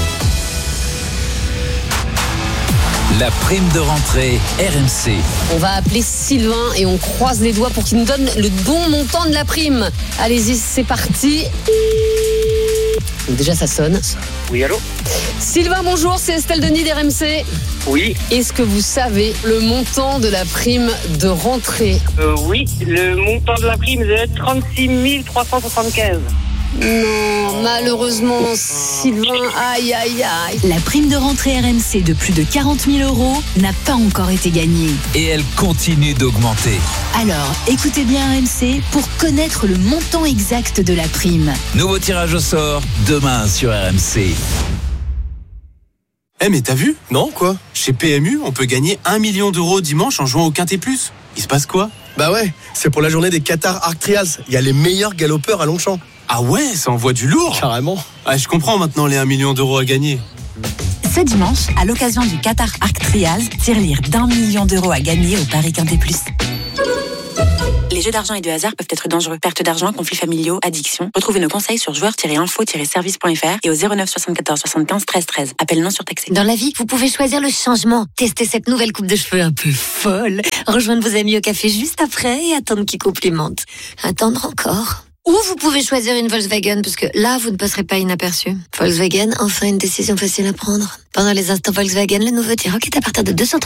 La prime de rentrée RMC. On va appeler Sylvain et on croise les doigts pour qu'il nous donne le bon montant de la prime. Allez-y, c'est parti. Donc déjà, ça sonne. Oui, allô? Sylvain, bonjour, c'est Estelle Denis d'RMC. Oui. Est-ce que vous savez le montant de la prime de rentrée? Oui, le montant de la prime est 36 375. Non, malheureusement, Sylvain, aïe. La prime de rentrée RMC de plus de 40 000 € n'a pas encore été gagnée. Et elle continue d'augmenter. Alors, écoutez bien RMC pour connaître le montant exact de la prime. Nouveau tirage au sort, demain sur RMC. Mais t'as vu? Non, quoi? Chez PMU, on peut gagner 1 million d'euros dimanche en jouant au Quintet Plus. Il se passe quoi? Bah ouais, c'est pour la journée des Qatar Arc Trials. Il y a les meilleurs galopeurs à Longchamp. Ah ouais, ça envoie du lourd. Carrément. Ah, je comprends maintenant les 1 million d'euros à gagner. Ce dimanche, à l'occasion du Qatar Arc Trials, tirelire d'1 million d'euros à gagner au Paris Quintet Plus. Les jeux d'argent et de hasard peuvent être dangereux. Perte d'argent, conflits familiaux, addiction. Retrouvez nos conseils sur joueurs-info-service.fr et au 09 74 75 13 13. Appel non surtaxé. Dans la vie, vous pouvez choisir le changement. Tester cette nouvelle coupe de cheveux un peu folle. Rejoindre vos amis au café juste après et attendre qu'ils complimentent. Attendre encore. Ou vous pouvez choisir une Volkswagen, parce que là, vous ne passerez pas inaperçu. Volkswagen, enfin une décision facile à prendre. Pendant les instants Volkswagen, le nouveau T-Roc est à partir de 230